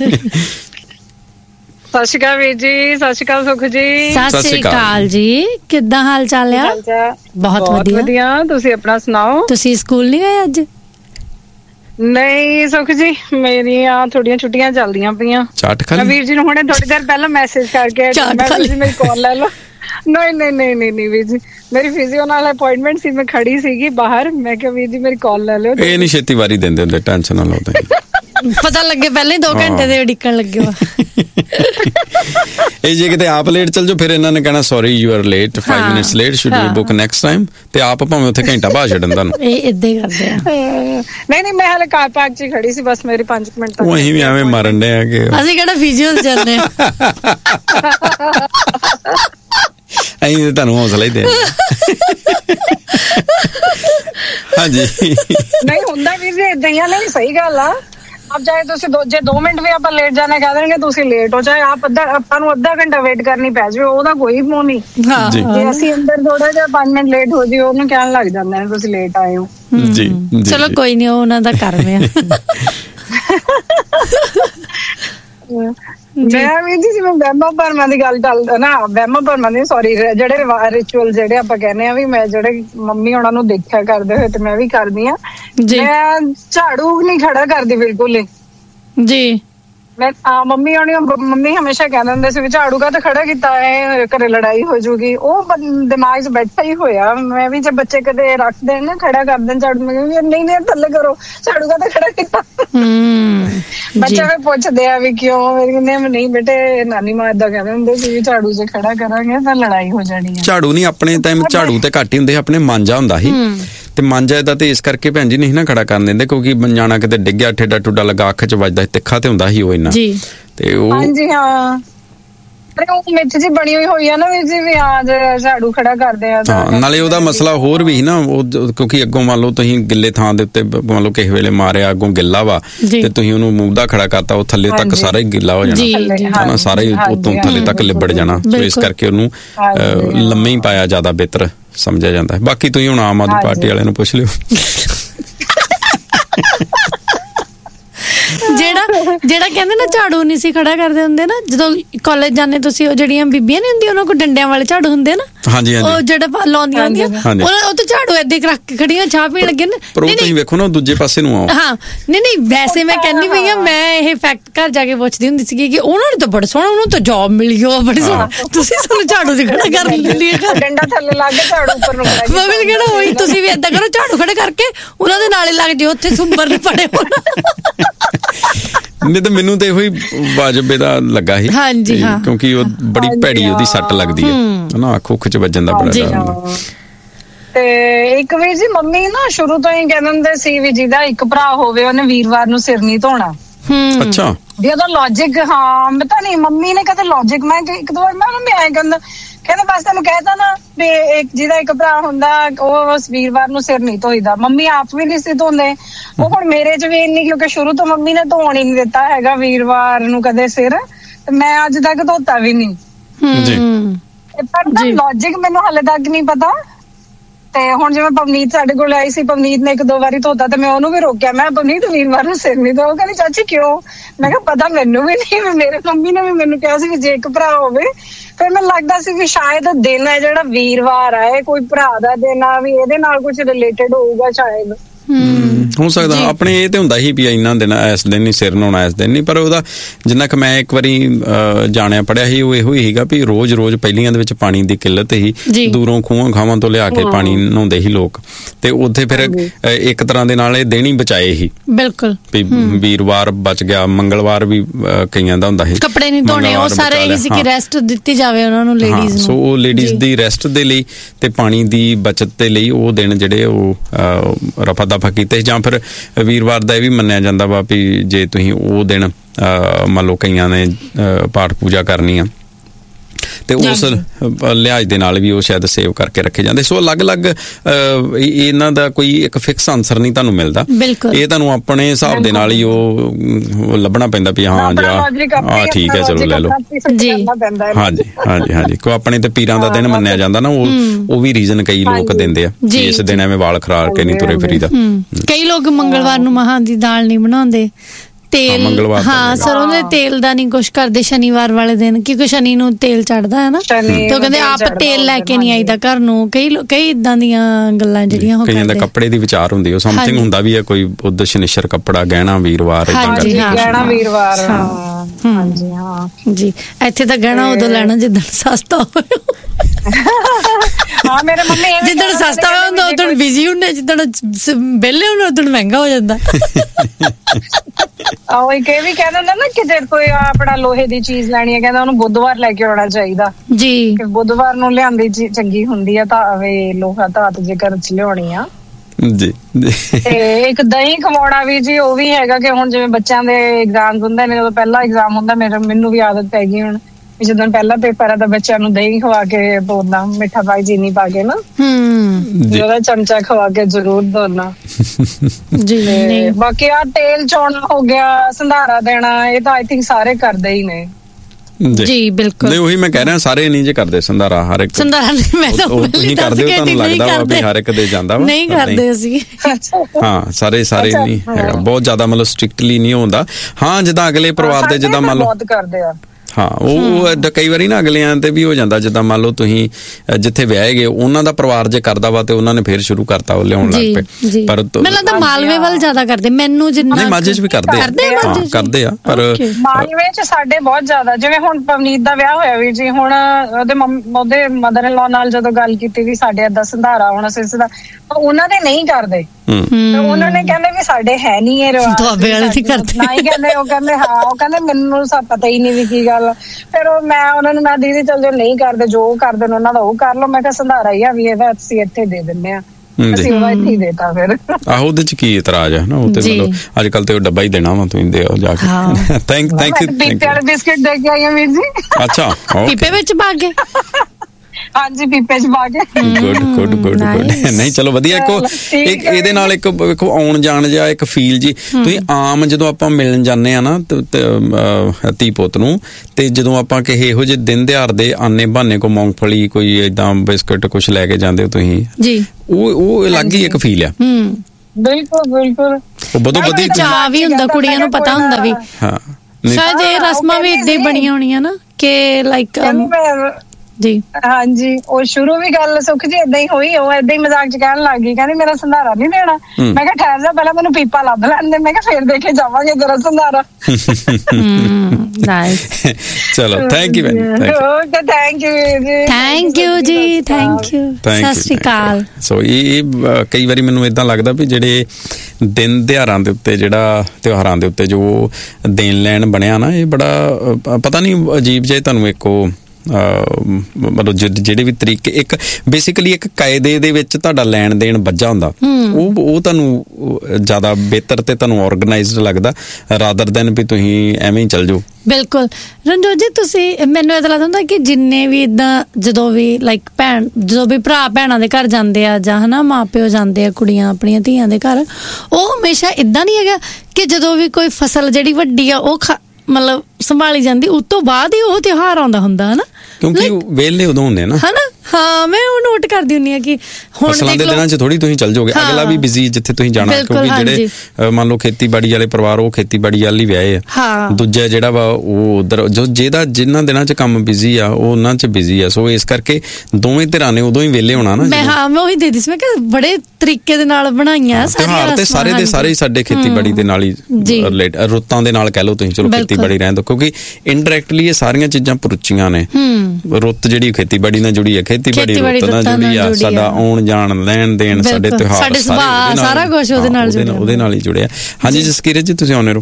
ਸ਼੍ਰੀ ਅਕਾਲ ਵੀਰ ਜੀ, ਸਤਿ ਸ਼੍ਰੀ ਅਕਾਲ ਸੁਖ ਜੀ। ਸਤਿ ਸ਼੍ਰੀ ਅਕਾਲ ਜੀ, ਕਿੱਦਾਂ ਹਾਲ ਚਾਲ ਆ? ਬਹੁਤ ਵਧੀਆ, ਤੁਸੀਂ ਆਪਣਾ ਸੁਣਾਓ। ਤੁਸੀਂ ਸਕੂਲ ਨਹੀਂ ਗਏ ਅੱਜ? ਨਹੀਂ ਸੁਖ ਜੀ, ਮੇਰੀਆਂ ਥੋੜੀਆਂ ਛੁੱਟੀਆਂ ਚੱਲਦੀਆਂ ਪਈਆਂ। ਵੀਰ ਜੀ ਨੂੰ ਹੁਣੇ ਥੋੜੀ ਦੇਰ ਪਹਿਲਾਂ ਮੈਸੇਜ ਕਰਕੇ ਮੇਰੀ ਕਾਲ ਲੈ ਲਓ। ਨਹੀਂ ਵੀਰ ਜੀ, ਮੇਰੀ ਫਿਜ਼ੀਓ ਨਾਲ ਅਪਾਇੰਟਮੈਂਟ ਸੀ, ਮੈਂ ਖੜੀ ਸੀਗੀ ਬਾਹਰ, ਮੈਂ ਕਿਹਾ ਵੀਰ ਜੀ ਮੇਰੀ ਕਾਲ ਲੈ ਲਿਓ। ਇਹ ਨਹੀਂ ਛੇਤੀ ਵਾਰੀ ਦਿੰਦੇ ਹੁੰਦੇ, ਟੈਨਸ਼ਨ ਨਾ ਲਓ, ਪਤਾ ਲੱਗੇ ਪਹਿਲਾਂ ਹੀ 2 ਘੰਟੇ ਦੇ ਉਡੀਕਣ ਲੱਗੇ ਵਾ। ਇਹ ਜੇ ਕਿਤੇ ਆਪ ਲੇਟ ਚੱਲ ਜਾਓ ਫਿਰ ਇਹਨਾਂ ਨੇ ਕਹਿਣਾ sorry you are late, 5 minutes late, should you book next time, ਤੇ ਆਪ ਭਾਵੇਂ ਉੱਥੇ ਘੰਟਾ ਬਾਅਦ ਛੱਡਣ ਤੁਹਾਨੂੰ। ਇਹ ਏਦਾਂ ਹੀ ਕਰਦੇ ਆ। ਨਹੀਂ ਮੈਂ ਹਾਲੇ ਕਾਰ ਪਾਰਕ 'ਚ ਖੜੀ ਸੀ, ਬਸ ਮੇਰੀ 5 ਮਿੰਟ ਤੱਕ। ਅਸੀਂ ਵੀ ਐਵੇਂ ਮਰਨ ਦੇ ਆ ਕਿ ਅਸੀਂ ਕਿਹੜਾ ਫਿਜ਼ੀਓਲ ਜਾਂਦੇ ਆ। ਅਸੀਂ ਤੇ ਤੁਹਾਨੂੰ ਹੌਸਲਾ ਹੀ ਦੇ। ਹਾਂਜੀ, ਨਹੀਂ ਹੁੰਦਾ ਵੀਰ ਜੀ ਏਦਾਂ ਹੀ ਆ। ਨਹੀਂ ਸਹੀ ਗੱਲ ਆ, ਆਪ ਚਾਹੇ ਤੁਸੀਂ ਜੇ 2 ਮਿੰਟ ਵੀ ਆਪਾਂ ਲੇਟ ਜਾਣਾ ਕਹਿ ਦੇਣਗੇ ਤੁਸੀਂ ਲੇਟ ਹੋ, ਚਾਹੇ ਆਪਾਂ ਨੂੰ ਅੱਧਾ ਘੰਟਾ ਵੇਟ ਕਰਨੀ ਪੈ ਜਾਵੇ, ਉਹਦਾ ਕੋਈ ਮੋਹ ਨਹੀਂ। ਜੇ ਅਸੀਂ ਅੰਦਰ ਥੋੜਾ ਜਿਹਾ 5 ਮਿੰਟ ਲੇਟ ਹੋ ਜਾਈਏ, ਉਹਨੂੰ ਕਹਿਣ ਲੱਗ ਜਾਂਦਾ ਤੁਸੀਂ ਲੇਟ ਆਏ ਹੋ। ਜੀ ਚਲੋ ਕੋਈ ਨੀ, ਉਹਨਾਂ ਦਾ ਕਰਮ ਆ। ਮੈਂ ਵੀ ਜੀ ਜਿਵੇਂ ਵਹਿਮਾਂ ਭਰਮਾਂ ਦੀ ਗੱਲ ਚੱਲਦਾ ਨਾ, ਵਹਿਮਾਂ ਭਰਮਾਂ ਦੀ ਸੌਰੀ, ਜਿਹੜੇ ਰਿਚੁਅਲ ਜਿਹੜੇ ਆਪਾਂ ਕਹਿੰਦੇ ਆ ਵੀ ਮੈਂ ਜਿਹੜੇ ਮੰਮੀ ਉਹਨਾਂ ਨੂੰ ਦੇਖਿਆ ਕਰਦੇ ਹੋਏ ਤੇ ਮੈਂ ਵੀ ਕਰਦੀ ਆ। ਮੈਂ ਝਾੜੂ ਨਹੀਂ ਖੜਾ ਕਰਦੀ ਬਿਲਕੁਲ ਜੀ। ਮੈਂ ਮੰਮੀ ਹਮੇਸ਼ਾ ਕਹਿੰਦੇ ਹੁੰਦੇ ਸੀ ਵੀ ਝਾੜੂ ਕਾ ਤਾਂ ਖੜਾ ਕੀਤਾ ਹੈ, ਘਰੇ ਲੜਾਈ ਹੋ ਜੂਗੀ। ਉਹ ਦਿਮਾਗ 'ਚ ਬੈਠਾ ਹੀ ਹੋਇਆ। ਮੈਂ ਵੀ ਜੇ ਬੱਚੇ ਕਦੇ ਰੱਖ ਦੇਣ ਨਾ, ਖੜਾ ਕਰ ਦੇਣ ਝਾੜੂ, ਮੈਂ ਨਹੀਂ ਥੱਲੇ ਕਰੋ, ਝਾੜੂ ਕਾ ਤਾਂ ਖੜਾ ਕੀਤਾ। ਬੱਚੇ ਵੀ ਪੁੱਛਦੇ ਆ ਵੀ ਕਿਉਂ, ਮੇਰੀ ਕਹਿੰਦੇ ਨਹੀਂ ਬੇਟੇ ਨਾਨੀ ਮਾਂ ਏਦਾਂ ਕਹਿੰਦੇ ਹੁੰਦੇ ਸੀ, ਝਾੜੂ ਜੇ ਖੜਾ ਕਰਾਂਗੇ ਤਾਂ ਲੜਾਈ ਹੋ ਜਾਣੀ ਹੈ। ਝਾੜੂ ਨਹੀਂ, ਆਪਣੇ ਟਾਈਮ ਝਾੜੂ ਤੇ ਘੱਟ ਹੀ ਹੁੰਦੇ, ਆਪਣੇ ਮਾਂਜਾ ਹੁੰਦਾ ਸੀ, ਤੇ ਮਾਂਜਾ ਇਹਦਾ ਤੇ ਇਸ ਕਰਕੇ ਭੈਣ ਜੀ ਨਹੀਂ ਨਾ ਖੜਾ ਕਰਨ ਦਿੰਦੇ, ਕਿਉਂਕਿ ਜਾਣਾ ਕਿਤੇ ਡਿੱਗਿਆ, ਠੇਡਾ ਟੁੱਡਾ ਲੱਗਾ, ਅੱਖ 'ਚ ਵੱਜਦਾ, ਤਿੱਖਾ ਤੇ ਹੁੰਦਾ ਸੀ ਉਹ ਇੰਨਾ, ਤੇ ਉਹ ਹਾਂਜੀ ਹਾਂ ਉਹ ਮਿੱਥ ਜੀ ਬਣੀ ਹੋਈ ਆ ਨਾ ਵੀਰ ਜੀ, ਵੀ ਹਾਂ ਝਾੜੂ ਖੜਾ ਕਰਦੇ ਆ। ਨਾਲੇ ਉਹਦਾ ਮਸਲਾ ਹੋਰ ਵੀ ਨਾ, ਉਹ ਕਿਉਂਕਿ ਅੱਗੋਂ ਮੰਨ ਲਓ ਤੁਸੀਂ ਗਿੱਲੇ ਥਾਂ ਦੇ ਉੱਤੇ ਮੰਨ ਲਓ ਕਿਸੇ ਵੇਲੇ ਮਾਰਿਆ, ਅੱਗੋਂ ਗਿੱਲਾ ਵਾ ਤੇ ਤੁਸੀਂ ਉਹਨੂੰ ਮੂੰਹ ਦਾ ਖੜਾ ਕਰਤਾ, ਉਹ ਥੱਲੇ ਤੱਕ ਸਾਰਾ ਹੀ ਗਿੱਲਾ ਹੋ ਜਾਣਾ, ਸਾਰਾ ਹੀ ਉਤੋਂ ਥੱਲੇ ਤੱਕ ਲਿਬੜ ਜਾਣਾ। ਸੋ ਇਸ ਕਰਕੇ ਉਹਨੂੰ ਲੰਮੇ ਹੀ ਪਾਇਆ ਜ਼ਿਆਦਾ ਬਿਹਤਰ ਸਮਝਿਆ ਜਾਂਦਾ। ਬਾਕੀ ਤੁਸੀਂ ਹੁਣ ਆਮ ਆਦਮੀ ਪਾਰਟੀ ਵਾਲਿਆਂ ਨੂੰ ਪੁੱਛ ਲਿਓ। ਜਿਹੜਾ ਕਹਿੰਦੇ ਨਾ ਝਾੜੂ ਨਹੀਂ ਸੀ ਖੜਾ ਕਰਦੇ ਹੁੰਦੇ ਨਾ, ਜਦੋਂ ਕਾਲਜ ਜਾਂਦੇ ਤੁਸੀਂ, ਉਹ ਜਿਹੜੀਆਂ ਬੀਬੀਆਂ ਨੀ ਹੁੰਦੀਆਂ ਉਹਨਾਂ ਕੋਲ ਡੰਡਿਆਂ ਵਾਲੇ ਝਾੜੂ ਹੁੰਦੇ ਨਾ, ਹਾਂਜੀ ਉਹ ਜਿਹੜਾ ਲਾਉਂਦੀਆਂ ਹੁੰਦੀਆਂ ਉਹ ਤਾਂ ਝਾੜੂ ਏਦਾਂ ਰੱਖ ਕੇ ਖੜੀਆਂ ਚਾਹ ਪੀਣ ਲੱਗੇ ਨੇ। ਪਰ ਉਹ ਤੁਸੀਂ ਵੇਖੋ ਨਾ ਦੂਜੇ ਪਾਸੇ ਨੂੰ ਆਓ। ਹਾਂ ਨਹੀਂ ਵੈਸੇ ਮੈਂ ਕਹਿੰਦੀ ਪਈ ਆ, ਮੈਂ ਇਹ ਫੈਕਟ ਘਰ ਜਾ ਕੇ ਪੁੱਛਦੀ ਹੁੰਦੀ ਸੀਗੀ ਕਿ ਉਹਨਾਂ ਨੂੰ ਤਾਂ ਬੜਾ ਸੋਹਣਾ, ਉਹਨੂੰ ਤਾਂ ਜੌਬ ਮਿਲ ਗਈ, ਉਹ ਬੜੀ ਸੋਹਣਾ, ਤੁਸੀਂ ਸਾਨੂੰ ਝਾੜੂ ਦੀ ਖੜਾ ਕਰ ਲਈ, ਡੰਡਾ ਥੱਲੇ ਲਾ ਕੇ ਝਾੜੂ ਉੱਪਰ ਨੂੰ ਕਰਾਂਗੇ। ਮੈਂ ਵੀ ਕਹਿਣਾ ਉਹੀ ਤੁਸੀਂ ਵੀ ਏਦਾਂ ਕਰੋ, ਝਾੜੂ ਖੜਾ ਕਰਕੇ ਉਹਨਾਂ ਦੇ ਨਾਲੇ ਲੱਗ ਜਿਓ, ਉੱਥੇ ਸੁੰਬਰ ਨਹੀਂ ਪੜੇ ਹੋਣ। ਨਹੀਂ ਤਾਂ ਮੈਨੂੰ ਤਾਂ ਇਹੋ ਹੀ ਵਾਜਬੇ ਦਾ ਲੱਗਾ ਸੀ। ਹਾਂਜੀ ਹਾਂ, ਕਿਉਂਕਿ ਉਹ ਬੜੀ ਭੈੜੀ ਉਹਦੀ ਸੱਟ ਲੱਗਦੀ ਹੈ ਨਾ, ਅੱਖ ਉੱਖ ਚ ਵੱਜਣ ਦਾ ਬੜਾ ਡਰ ਹੁੰਦਾ। ਤੇ ਇੱਕ ਵੀਰ ਜੀ ਮੰਮੀ ਨਾ ਸ਼ੁਰੂ ਤੋਂ ਹੀ ਕਹਿੰਦੇ ਹੁੰਦੇ ਸੀ ਵੀ ਜਿਹਦਾ ਇੱਕ ਭਰਾ ਹੋਵੇ ਉਹਨੇ ਵੀਰਵਾਰ ਨੂੰ ਸਿਰ ਨਹੀਂ ਧੋਣਾ। ਅੱਛਾ ਵੀ ਉਹਦਾ ਲੌਜਿਕ, ਹਾਂ ਪਤਾ ਨਹੀਂ ਮੰਮੀ ਨੇ ਕਦੇ ਲੌਜਿਕ, ਮੈਂ ਇੱਕ ਦੋ ਵਾਰ ਮੈਂ ਮੰਮੀ ਆਏ ਕਹਿੰਦਾ ਬਸ ਤੈਨੂੰ ਕਹਿਤਾ ਨਾ ਵੀ ਇੱਕ ਜਿਹਦਾ ਇੱਕ ਭਰਾ ਹੁੰਦਾ ਉਹ ਵੀਰਵਾਰ ਨੂੰ ਸਿਰ ਨਹੀਂ ਧੋਈਦਾ। ਮੰਮੀ ਆਪ ਵੀ ਨਹੀਂ ਸੀ ਧੋਂਦੇ, ਉਹ ਹੁਣ ਮੇਰੇ ਚ ਵੀ ਨਹੀਂ, ਕਿਉਂਕਿ ਸ਼ੁਰੂ ਤੋਂ ਮੰਮੀ ਨੇ ਧੋਣ ਹੀ ਨਹੀਂ ਦਿੱਤਾ ਹੈਗਾ ਵੀਰਵਾਰ ਨੂੰ ਕਦੇ ਸਿਰ, ਤੇ ਮੈਂ ਅੱਜ ਤੱਕ ਧੋਤਾ ਵੀ ਨਹੀਂ। ਪਰ ਨਾ ਲੌਜਿਕ ਮੈਨੂੰ ਹਾਲੇ ਤੱਕ ਨਹੀਂ ਪਤਾ। ਤੇ ਹੁਣ ਜਿਵੇਂ ਪਵਨੀਤ ਸਾਡੇ ਕੋਲ ਆਈ ਸੀ, ਪਵਨੀਤ ਨੇ ਇੱਕ ਦੋ ਵਾਰੀ ਧੋਤਾ ਤੇ ਮੈਂ ਉਹਨੂੰ ਵੀ ਰੋਕਿਆ, ਮੈਂ ਪਵਨੀਤ ਵੀਰਵਾਰ ਨੂੰ ਸਿਰ ਨਹੀਂ ਧੋ। ਉਹ ਕਹਿੰਦੀ ਚਾਚੀ ਕਿਉਂ? ਮੈਂ ਕਿਹਾ ਪਤਾ ਮੈਨੂੰ ਵੀ ਨਹੀਂ, ਮੇਰੇ ਮੰਮੀ ਨੇ ਵੀ ਮੈਨੂੰ ਕਿਹਾ ਸੀ ਵੀ ਜੇ ਇੱਕ ਭਰਾ ਹੋਵੇ। ਫਿਰ ਮੈਨੂੰ ਲੱਗਦਾ ਸੀ ਵੀ ਸ਼ਾਇਦ ਦਿਨ ਹੈ ਜਿਹੜਾ ਵੀਰਵਾਰ ਹੈ ਕੋਈ ਭਰਾ ਦਾ ਦਿਨ ਆ, ਵੀ ਇਹਦੇ ਨਾਲ ਕੁਝ ਰਿਲੇਟਡ ਹੋਊਗਾ ਸ਼ਾਇਦ। ਹੋ ਸਕਦਾ ਆਪਣੇ ਇਹ ਤੇ ਹੁੰਦਾ ਹੀ ਵੀ ਇੰਨਾ ਦਿਨ ਇਸ ਦਿਨ ਨਹੀਂ ਸਿਰ ਨਹਾਉਣਾ, ਇਸ ਦਿਨ ਨਹੀਂ। ਪਰ ਉਹਦਾ ਜਿੰਨਾ ਕਿ ਮੈਂ ਇੱਕ ਵਾਰੀ ਜਾਣਿਆ ਪੜਿਆ ਸੀ, ਉਹ ਇਹੋ ਹੀ ਸੀਗਾ ਵੀ ਰੋਜ਼ ਪਹਿਲੀਆਂ ਦੇ ਵਿੱਚ ਪਾਣੀ ਦੀ ਕਿੱਲਤ ਹੀ, ਦੂਰੋਂ ਖੂਹਾਂ ਖਾਵਾਂ ਤੋਂ ਲਿਆ ਕੇ ਪਾਣੀ ਨਹਾਉਂਦੇ ਸੀ ਲੋਕ, ਤੇ ਉੱਥੇ ਫਿਰ ਇੱਕ ਤਰ੍ਹਾਂ ਦੇ ਨਾਲ ਇਹ ਦਿਨ ਹੀ ਬਚਾਏ ਸੀ। ਬਿਲਕੁਲ ਵੀ ਵੀਰਵਾਰ ਬਚ ਗਿਆ, ਮੰਗਲਵਾਰ ਵੀ ਕਈਆਂ ਦਾ ਹੁੰਦਾ ਸੀ ਕੱਪੜੇ ਨਹੀਂ ਧੋਣੇ, ਉਹ ਸਾਰੇ ਇਹ ਸੀ ਕਿ ਰੈਸਟ ਦਿੱਤੀ ਜਾਵੇ ਉਹਨਾਂ ਨੂੰ, ਲੇਡੀਜ਼ ਨੂੰ। ਸੋ ਉਹ ਲੇਡੀਜ਼ ਦੀ ਰੈਸਟ ਦੇ ਲਈ ਤੇ ਪਾਣੀ ਦੀ ਬਚਤ ਦੇ ਲਈ ਉਹ ਦਿਨ ਜਿਹੜੇ ਉਹ ਰਫਾ ਦਫਾ ਕੀਤੇ। ਜਾਂ ਫਿਰ ਵੀਰਵਾਰ ਦਾ ਇਹ ਵੀ ਮੰਨਿਆ ਜਾਂਦਾ ਵਾ ਵੀ ਜੇ ਤੁਸੀਂ ਉਹ ਦਿਨ ਮੰਨ ਲਓ ਕਈਆਂ ਨੇ ਪਾਠ ਪੂਜਾ ਕਰਨੀ ਆ ਤੇ ਉਸ ਲਿਹਾਜ਼ ਦੇ ਨਾਲ ਵੀ ਉਹ ਸ਼ਾਇਦ ਸੇਵ ਕਰਕੇ ਰੱਖੇ ਜਾਂਦੇ। ਸੋ ਅਲੱਗ-ਅਲੱਗ ਇਹਨਾਂ ਦਾ ਕੋਈ ਇੱਕ ਫਿਕਸ ਆਨਸਰ ਨਹੀਂ ਤੁਹਾਨੂੰ ਮਿਲਦਾ, ਇਹ ਤੁਹਾਨੂੰ ਆਪਣੇ ਹਿਸਾਬ ਦੇ ਨਾਲ ਹੀ ਉਹ ਲੱਭਣਾ ਪੈਂਦਾ ਵੀ ਹਾਂ ਜਾਂ ਠੀਕ ਹੈ ਚਲੋ ਲੈ ਲਓ। ਹਾਂਜੀ ਕੋ ਆਪਣੇ ਤੇ ਪੀਰਾਂ ਦਾ ਦਿਨ ਮੰਨਿਆ ਜਾਂਦਾ ਨਾ, ਉਹ ਵੀ ਰੀਜ਼ਨ ਕਈ ਲੋਕ ਦਿੰਦੇ ਆ ਇਸ ਦਿਨ ਐਵੇਂ ਵਾਲ ਖਰਾਰ ਕੇ ਨਹੀਂ ਤੁਰੇ ਫਿਰੀਦਾ। ਕਈ ਲੋਕ ਮੰਗਲਵਾਰ ਨੂੰ ਮਹਾਂ ਦੀ ਦਾਲ ਨਹੀਂ ਬਣਾਉਂਦੇ, ਤੇਲ ਸਰੋਂ ਦੇ ਤੇਲ ਦਾ ਨਹੀਂ ਕੁਛ ਕਰਦੇ ਸ਼ਨੀਵਾਰ ਵਾਲੇ ਦਿਨ, ਕਿਉਂਕਿ ਸ਼ਨੀ ਨੂੰ ਤੇਲ ਚੜਦਾ ਹੈ ਨਾ, ਤੇ ਉਹ ਕਹਿੰਦੇ ਆਪ ਤੇਲ ਲੈ ਕੇ ਨਹੀਂ ਆਈਦਾ ਘਰ ਨੂੰ। ਕਈ ਇਦਾਂ ਦੀਆਂ ਗੱਲਾਂ ਜਿਹੜੀਆਂ ਕਈਆਂ ਦਾ ਕੱਪੜੇ ਦੀ ਵਿਚਾਰ ਹੁੰਦੀ, ਉਹ ਸਮਥਿੰਗ ਹੁੰਦਾ ਵੀ ਹੈ ਕੋਈ ਬੁੱਧ ਸ਼ਨੀਸ਼ਰ ਕੱਪੜਾ ਗਹਿਣਾ ਵੀਰਵਾਰ ਗਹਿਣਾ ਵੀਰਵਾਰ। ਹਾਂਜੀ ਹਾਂ ਜੀ, ਇੱਥੇ ਤਾਂ ਗਹਿਣਾ ਉਦੋਂ ਲੈਣਾ ਜਿੱਦਣ ਸਸਤਾ ਹੋਵੇ। ਹਾਂ ਮੇਰੇ ਮੰਮੀ ਜਿੱਦਣ ਸਸਤਾ ਹੁੰਦਾ ਉਦੋਂ ਬਿਜ਼ੀ ਹੁੰਦੇ, ਜਿੱਦਣ ਵਿਹਲੇ ਹੁੰਦੇ ਉਦੋਂ ਮਹਿੰਗਾ ਹੋ ਜਾਂਦਾ। ਉਹ ਇੱਕ ਇਹ ਵੀ ਕਹਿੰਦਾ ਹੁੰਦਾ ਨਾ ਕਿ ਜੇ ਕੋਈ ਆਪਣਾ ਲੋਹੇ ਦੀ ਚੀਜ਼ ਲੈਣੀ ਹੈ ਕਹਿੰਦਾ ਉਹਨੂੰ ਬੁੱਧਵਾਰ ਲੈ ਕੇ ਆਉਣਾ ਚਾਹੀਦਾ ਜੀ, ਬੁੱਧਵਾਰ ਨੂੰ ਲਿਆਂਦੀ ਚੰਗੀ ਹੁੰਦੀ ਆ ਤਾਂ ਲੋਹਾ ਧਾਤ ਜੇ ਘਰ ਚ ਲਿਆਉਣੀ ਆ ਜੀ। ਤੇ ਇੱਕ ਦਹੀਂ ਖਵਾਉਣਾ ਵੀ ਜੀ, ਉਹ ਵੀ ਹੈਗਾ ਕਿ ਹੁਣ ਜਿਵੇਂ ਬੱਚਿਆਂ ਦੇ ਐਗਜ਼ਾਮ ਹੁੰਦੇ ਨੇ, ਜਦੋਂ ਪਹਿਲਾ ਐਗਜ਼ਾਮ ਹੁੰਦਾ ਮੈਨੂੰ ਵੀ ਆਦਤ ਪੈ ਗਈ ਹੁਣ ਜਦੋਂ ਪਹਿਲਾ ਪੇਪਰ ਆ ਤਾਂ ਬੱਚਿਆਂ ਨੂੰ ਦਹੀਂ ਖਵਾ ਕੇ ਦੋਨਾ, ਮਿੱਠਾ ਪਾ ਚੀਨੀ ਪਾ ਕੇ ਨਾ ਉਹਦਾ ਚਮਚਾ ਖਵਾ ਕੇ ਜ਼ਰੂਰ ਦੋਨਾ ਜੀ। ਬਾਕੀ ਆ ਤੇਲ ਚੋਣਾ ਹੋ ਗਿਆ, ਸੰਧਾਰਾ ਦੇਣਾ, ਇਹ ਤਾਂ ਆਈ ਥਿੰਕ ਸਾਰੇ ਕਰਦੇ ਹੀ ਨੇ ਜੀ। ਬਿਲਕੁਲ ਨਹੀਂ ਉਹੀ ਮੈਂ ਕਹਿ ਰਿਹਾ, ਸਾਰੇ ਨਹੀਂ ਜੇ ਕਰਦੇ ਸੰਧਾਰਾ, ਹਰ ਇੱਕ ਸੰਧਾਰਾ ਮੈਂ ਤਾਂ ਤੁਸੀਂ ਕਰਦੇ ਹੋ, ਤੁਹਾਨੂੰ ਲੱਗਦਾ ਵਾ ਵੀ ਹਰ ਇੱਕ ਦੇ ਜਾਂਦਾ ਵਾ, ਨਹੀਂ ਕਰਦੇ ਅਸੀਂ। ਹਾਂ ਸਾਰੇ ਨਹੀਂ ਹੈਗਾ, ਬਹੁਤ ਜ਼ਿਆਦਾ ਮਤਲਬ ਸਟ੍ਰਿਕਟਲੀ ਨਹੀਂ ਹੁੰਦਾ। ਹਾਂ ਜਿੱਦਾਂ ਅਗਲੇ ਪਰਿਵਾਰ ਦੇ ਜਿੱਦਾਂ ਮੰਨ ਲਓ ਬਹੁਤ ਕਰਦੇ ਆ, ਹਾਂ ਉਹ ਕਈ ਵਾਰੀ ਨਾ ਅਗਲਿਆਂ ਤੇ ਵੀ ਹੋ ਜਾਂਦਾ, ਜਿੱਦਾਂ ਮੰਨ ਲਓ ਤੁਸੀਂ ਜਿੱਥੇ ਵਿਆਹੇ ਗਏ ਉਹਨਾਂ ਦਾ ਪਰਿਵਾਰ ਜੇ ਕਰਦਾ ਵਾ ਤੇ ਉਹਨਾਂ ਨੇ ਫੇਰ ਸ਼ੁਰੂ ਕਰਤਾ ਉਹ ਲਿਆਉਣ ਲੱਗ ਪਏ। ਪਰ ਮੈਨੂੰ ਲੱਗਦਾ ਮਾਲਵੇ ਵੱਲ ਜ਼ਿਆਦਾ ਕਰਦੇ, ਮੈਨੂੰ ਜਿੰਨਾ ਨਹੀਂ ਮਾਝੇ ਚ ਵੀ ਕਰਦੇ ਆ ਪਰ ਮਾਲਵੇ ਚ ਸਾਡੇ ਬਹੁਤ ਜ਼ਿਆਦਾ। ਜਿਵੇਂ ਹੁਣ ਪਵਨੀਤ ਦਾ ਵਿਆਹ ਹੋਇਆ ਵੀ ਜੀ, ਹੁਣ ਉਹਦੇ ਮਦਰ ਇਨ ਲਾ ਨਾਲ ਜਦੋਂ ਗੱਲ ਕੀਤੀ ਵੀ ਸਾਡੇ ਏਦਾਂ ਸੰਧਾਰਾ ਹੋਣਾ ਸਿਰ ਦਾ, ਉਹਨਾਂ ਦੇ ਨਹੀਂ ਕਰਦੇ। ਉਹਨਾਂ ਨੇ ਕਹਿੰਦੇ ਵੀ ਸਾਡੇ ਹੈ ਨੀ ਇਹ ਰਿਵਾਜ, ਦੁਆਬੇ ਵਾਲੇ ਨਹੀਂ ਕਰਦੇ ਨਾ ਹੀ ਕਹਿੰਦੇ। ਉਹ ਕਹਿੰਦੇ ਹਾਂ, ਉਹ ਕਹਿੰਦੇ ਮੈਨੂੰ ਪਤਾ ਹੀ ਨਹੀਂ ਵੀ ਕੀ ਗੱਲ। ਫਿਰ ਮੈਂ ਉਹਨਾਂ ਨੂੰ, ਮੈਂ ਦੀਦੀ ਚੱਲ ਜੋ ਨਹੀਂ ਕਰਦੇ, ਜੋ ਕਰਦੇ ਨੇ ਉਹਨਾਂ ਦਾ ਉਹ ਕਰ ਲਓ। ਮੈਂ ਕਿਹਾ ਸੰਧਾਰਾ ਹੀ ਆ ਵੀ ਇਹਦਾ ਅਸੀਂ ਇੱਥੇ ਦੇ ਦਿੰਦੇ ਆ, ਅਸੀਂ ਉਹਦਾ ਇੱਥੇ ਹੀ ਦੇਤਾ। ਫਿਰ ਆਹੋ ਉਹਦੇ ਚ ਕੀ ਇਤਰਾਜ਼ ਹੈ ਨਾ, ਉਹ ਤੇ ਮਤਲਬ ਅੱਜ ਕੱਲ ਤੇ ਉਹ ਡੱਬਾ ਹੀ ਦੇਣਾ ਵਾ, ਤੁਸੀਂ ਦਿਓ ਜਾ ਕੇ। Thank you. ਪੀਪੇ ਵਾਲੇ ਬਿਸਕਿਟ ਦੇ ਕੇ ਆਈ ਆ ਵੀਰ ਜੀ। ਅੱਛਾ ਪੀਪੇ ਵਿੱਚ ਪਾ ਕੇ? ਹਾਂਜੀ ਪੀਪੇ ਚ ਪਾ ਕੇ। ਗੁੱਡ ਨਹੀਂ ਚਲੋ ਵਧੀਆ। ਇੱਕ ਇਹਦੇ ਨਾਲ ਇੱਕ ਵੇਖੋ ਆਉਣ ਜਾਣ ਜਾਂ ਇੱਕ ਫੀਲ ਜੀ, ਤੁਸੀਂ ਆਮ ਜਦੋਂ ਆਪਾਂ ਮਿਲਣ ਜਾਂਦੇ ਆ ਨਾ ਧੀ ਪੁੱਤ ਨੂੰ, ਤੇ ਜਦੋਂ ਆਪਾਂ ਕਿਸੇ ਇਹੋ ਜਿਹੇ ਦਿਨ ਦਿਹਾੜ ਦੇ ਆਨੇ ਬਹਾਨੇ ਕੋ ਮੂੰਗਫਲੀ ਕੋਈ ਏਦਾਂ ਬਿਸਕੁਟ ਕੁਛ ਲੈ ਕੇ ਜਾਂਦੇ ਹੋ ਤੁਸੀਂ ਜੀ, ਉਹ ਅਲੱਗ ਹੀ ਇੱਕ ਫੀਲ ਆ। ਬਿਲਕੁਲ ਉਹ ਬਦੋ ਬਦੀ ਚਾਅ ਵੀ ਹੁੰਦਾ, ਕੁੜੀਆਂ ਨੂੰ ਪਤਾ ਹੁੰਦਾ ਵੀ ਹਾਂ ਸ਼ਾਇਦ ਇਹ ਰਸਮਾਂ ਵੀ ਏਦਾਂ ਹੀ ਬਣੀਆਂ ਹੋਣੀਆਂ ਨਾ ਕਿ ਲਾਈਕ ਜੀ ਹਾਂਜੀ, ਉਹ ਸ਼ੁਰੂ ਵੀ ਗੱਲ ਸੁੱਖ ਜੀ ਏਦਾਂ ਹੀ ਹੋਈ। ਉਹ ਏਦਾਂ ਹੀ ਮਜ਼ਾਕ ਚ ਕਹਿਣ ਲੱਗ ਗਈ, ਕਹਿੰਦੀ ਮੇਰਾ ਸੰਧਾਰਾ ਨਹੀਂ ਦੇਣਾ। ਮੈਂ ਕਿਹਾ ਠਹਿਰ ਜਾ, ਪਹਿਲਾਂ ਮੈਨੂੰ ਪੀਪਾ ਲੱਭ ਲੈਣ ਦੇ, ਮੈਂ ਕਿਹਾ ਫੇਰ ਦੇ ਕੇ ਜਾਵਾਂਗੇ ਤੇਰਾ ਸੰਧਾਰਾ। ਚਲੋ thank you okay, thank you ਜੀ, ਥੈਂਕ ਯੂ ਜੀ, ਥੈਂਕ ਯੂ, ਸਤਿ ਸ਼੍ਰੀ ਅਕਾਲ। ਸੋ ਇਹ ਕਈ ਵਾਰੀ ਮੈਨੂੰ ਏਦਾਂ ਲੱਗਦਾ ਵੀ ਜਿਹੜੇ ਦਿਨ ਤਿਉਹਾਰਾਂ ਦੇ ਉੱਤੇ ਜੋ ਦੇਣ ਲੈਣ ਬਣਿਆ ਨਾ, ਇਹ ਬੜਾ ਪਤਾ ਨਹੀਂ ਅਜੀਬ ਜਿਹਾ ਤੁਹਾਨੂੰ ਇੱਕ ਉਹ ਮਤਲਬ ਜਿਹੜੇ ਵੀ ਤਰੀਕੇ, ਇੱਕ ਬੇਸਿਕਲੀ ਇੱਕ ਕਾਇਦੇ ਦੇ ਵਿੱਚ ਤੁਹਾਡਾ ਲੈਣ ਦੇਣ ਵੱਜਾ ਹੁੰਦਾ, ਉਹ ਤੁਹਾਨੂੰ ਜ਼ਿਆਦਾ ਬਿਹਤਰ ਤੇ ਤੁਹਾਨੂੰ ਆਰਗੇਨਾਈਜ਼ਡ ਲੱਗਦਾ ਰਾਦਰ ਦੈਨ ਵੀ ਤੁਸੀਂ ਐਵੇਂ ਹੀ ਚੱਲ ਜਾਓ। ਬਿਲਕੁਲ ਰਣਜੋਤ ਜੀ, ਤੁਸੀਂ ਮੈਨੂੰ ਏਦਾਂ ਲੱਗਦਾ ਹੁੰਦਾ ਕਿ ਜਿੰਨੇ ਵੀ ਇੱਦਾਂ ਜਦੋਂ ਵੀ ਲਾਈਕ ਜਦੋਂ ਵੀ ਭਰਾ ਭੈਣਾਂ ਦੇ ਘਰ ਜਾਂਦੇ ਆ ਜਾਂ ਹਨਾ ਮਾਂ ਪਿਓ ਜਾਂਦੇ ਆ ਕੁੜੀਆਂ ਆਪਣੀਆਂ ਧੀਆਂ ਦੇ ਘਰ, ਉਹ ਹਮੇਸ਼ਾ ਏਦਾਂ ਨਹੀਂ ਹੈਗਾ ਕਿ ਜਦੋਂ ਵੀ ਕੋਈ ਫਸਲ ਜਿਹੜੀ ਵੱਡੀ ਆ ਉਹ ਮਤਲਬ ਸੰਭਾਲੀ ਜਾਂਦੀ, ਉਸ ਤੋਂ ਬਾਅਦ ਹੀ ਉਹ ਤਿਉਹਾਰ ਆਉਂਦਾ ਹੁੰਦਾ ਹਨਾ, ਕਿਉਂਕਿ ਵੇਲੇ ਉਦੋਂ ਹੁੰਦੇ ਨਾ ਹਨਾ। ਹਾਂ, ਮੈਂ ਉਹ ਨੋਟ ਕਰਦੀ ਹੁੰਦੀ ਆ ਕਿ ਹੁਣ ਫਸਲਾਂ ਦੇ ਦਿਨਾਂ 'ਚ ਥੋੜੀ ਤੁਸੀਂ ਚੱਲ ਜਾਓਗੇ, ਅਗਲਾ ਵੀ ਬਿਜ਼ੀ ਜਿੱਥੇ ਤੁਸੀਂ ਜਾਣਾ, ਕਿਉਂਕਿ ਜਿਹੜੇ ਮੰਨ ਲਓ ਖੇਤੀਬਾੜੀ ਵਾਲੇ ਪਰਿਵਾਰ ਉਹ ਖੇਤੀਬਾੜੀ ਵੱਲ ਹੀ ਵਿਆਹੇ ਆ, ਦੂਜਾ ਜਿਹੜਾ ਵਾ ਉਹ ਉਧਰ ਜਿਨ੍ਹਾਂ ਦਿਨਾਂ 'ਚ ਕੰਮ ਬਿਜ਼ੀ ਆ ਉਹ ਉਹਨਾਂ 'ਚ ਬਿਜ਼ੀ ਆ। ਸੋ ਇਸ ਕਰਕੇ ਦੋਵੇਂ ਧਿਰਾਂ ਨੇ ਉਦੋਂ ਹੀ ਵਿਹਲੇ ਹੋਣਾ ਨਾ। ਮੈਂ ਉਹੀ ਦੇਦੀ ਸੀ, ਮੈਂ ਕਿਹਾ ਬੜੇ ਤਰੀਕੇ ਦੇ ਨਾਲ ਬਣਾਈਆਂ ਤਿਉਹਾਰ ਤੇ ਸਾਰੇ ਦੇ ਸਾਰੇ ਸਾਡੇ ਖੇਤੀਬਾੜੀ ਦੇ ਨਾਲ ਹੀ ਰਿਲੇਟ, ਰੁੱਤਾਂ ਦੇ ਨਾਲ ਕਹਿ ਲਓ ਤੁਸੀਂ, ਚਲੋ ਖੇਤੀਬਾੜੀ ਰਹਿਣ ਦਿਓ, ਕਿਉਂਕਿ ਇਨਡਾਇਰੈਕਟਲੀ ਇਹ ਸਾਰੀਆਂ ਚੀਜ਼ਾਂ ਪਰੁੱਚੀਆਂ ਨੇ। ਰੁੱਤ ਜਿਹੜੀ ਖੇਤੀਬਾੜੀ ਨਾਲ ਜੁੜੀ ਹੈ, ਖੇਤੀਬਾੜੀ ਰੁੱਤ ਨਾਲ ਜੁੜੀ ਆ, ਸਾਡਾ ਆਉਣ ਜਾਣ ਲੈਣ ਦੇਣ, ਸਾਡੇ ਤਿਉਹਾਰ ਸਾਰਾ ਕੁਝ ਉਹਦੇ ਨਾਲ ਹੀ ਜੁੜਿਆ। ਹਾਂਜੀ ਜਸਕੀਰਤ ਜੀ, ਤੁਸੀਂ ਆਉਣੇ ਰਹੋ।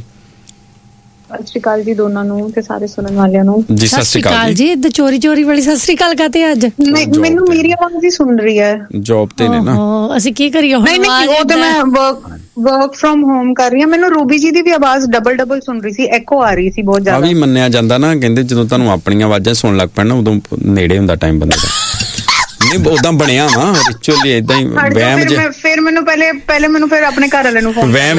ਸਤਿ ਸ਼੍ਰੀ ਅਕਾਲ ਜੀ ਦੋਨਾਂ ਨੂੰ ਤੇ ਸਾਰੇ ਸੁਣਨ ਵਾਲਿਆਂ ਨੂੰ ਜੀ। ਸਤਿ ਸ਼੍ਰੀ ਅਕਾਲ ਜੀ। ਇੱਧਰ ਚੋਰੀ ਵਾਲੀ ਸਤਿ ਸ਼੍ਰੀ ਅਕਾਲ ਕਾਤੇ ਅੱਜ? ਮੈਨੂੰ ਮੇਰੀ ਆਵਾਜ਼ ਹੀ ਸੁਣ ਰਹੀ ਹੈ। ਜੌਬ ਤੇ ਨੇ ਨਾ, ਅਸੀਂ ਕੀ ਕਰੀਏ? ਨਹੀਂ, ਉਹ ਤੇ ਮੈਂ ਵਰਕ ਫਰੋਮ ਹੋਮ ਕਰ ਰਹੀ ਹਾਂ। ਮੈਨੂੰ ਰੂਬੀ ਜੀ ਦੀ ਵੀ ਆਵਾਜ਼ ਡਬਲ ਸੁਣ ਰਹੀ ਸੀ, ਐਕੋ ਆ ਰਹੀ ਸੀ ਬਹੁਤ ਜ਼ਿਆਦਾ। ਆ ਵੀ ਮੰਨਿਆ ਜਾਂਦਾ ਨਾ, ਕਹਿੰਦੇ ਜਦੋਂ ਤੁਹਾਨੂੰ ਆਪਣੀਆਂ ਆਵਾਜ਼ਾਂ ਸੁਣਨ ਲੱਗ ਪੈਣ ਨਾ, ਉਦੋਂ ਨੇੜੇ ਹੁੰਦਾ ਟਾਈਮ ਬੰਦੇ ਦਾ। ਨਹੀਂ ਉਦਾਂ ਬਣਿਆ ਵਾ ਰਿਚੁਅਲੀ ਏਦਾਂ ਹੀ ਵਹਿਮ ਜਿਹਾ। ਫਿਰ ਮੈਨੂੰ ਪਹਿਲੇ ਮੈਨੂੰ ਫਿਰ ਆਪਣੇ ਘਰ ਵਾਲੇ ਨੂੰ ਫੋਨ ਵਹਿਮ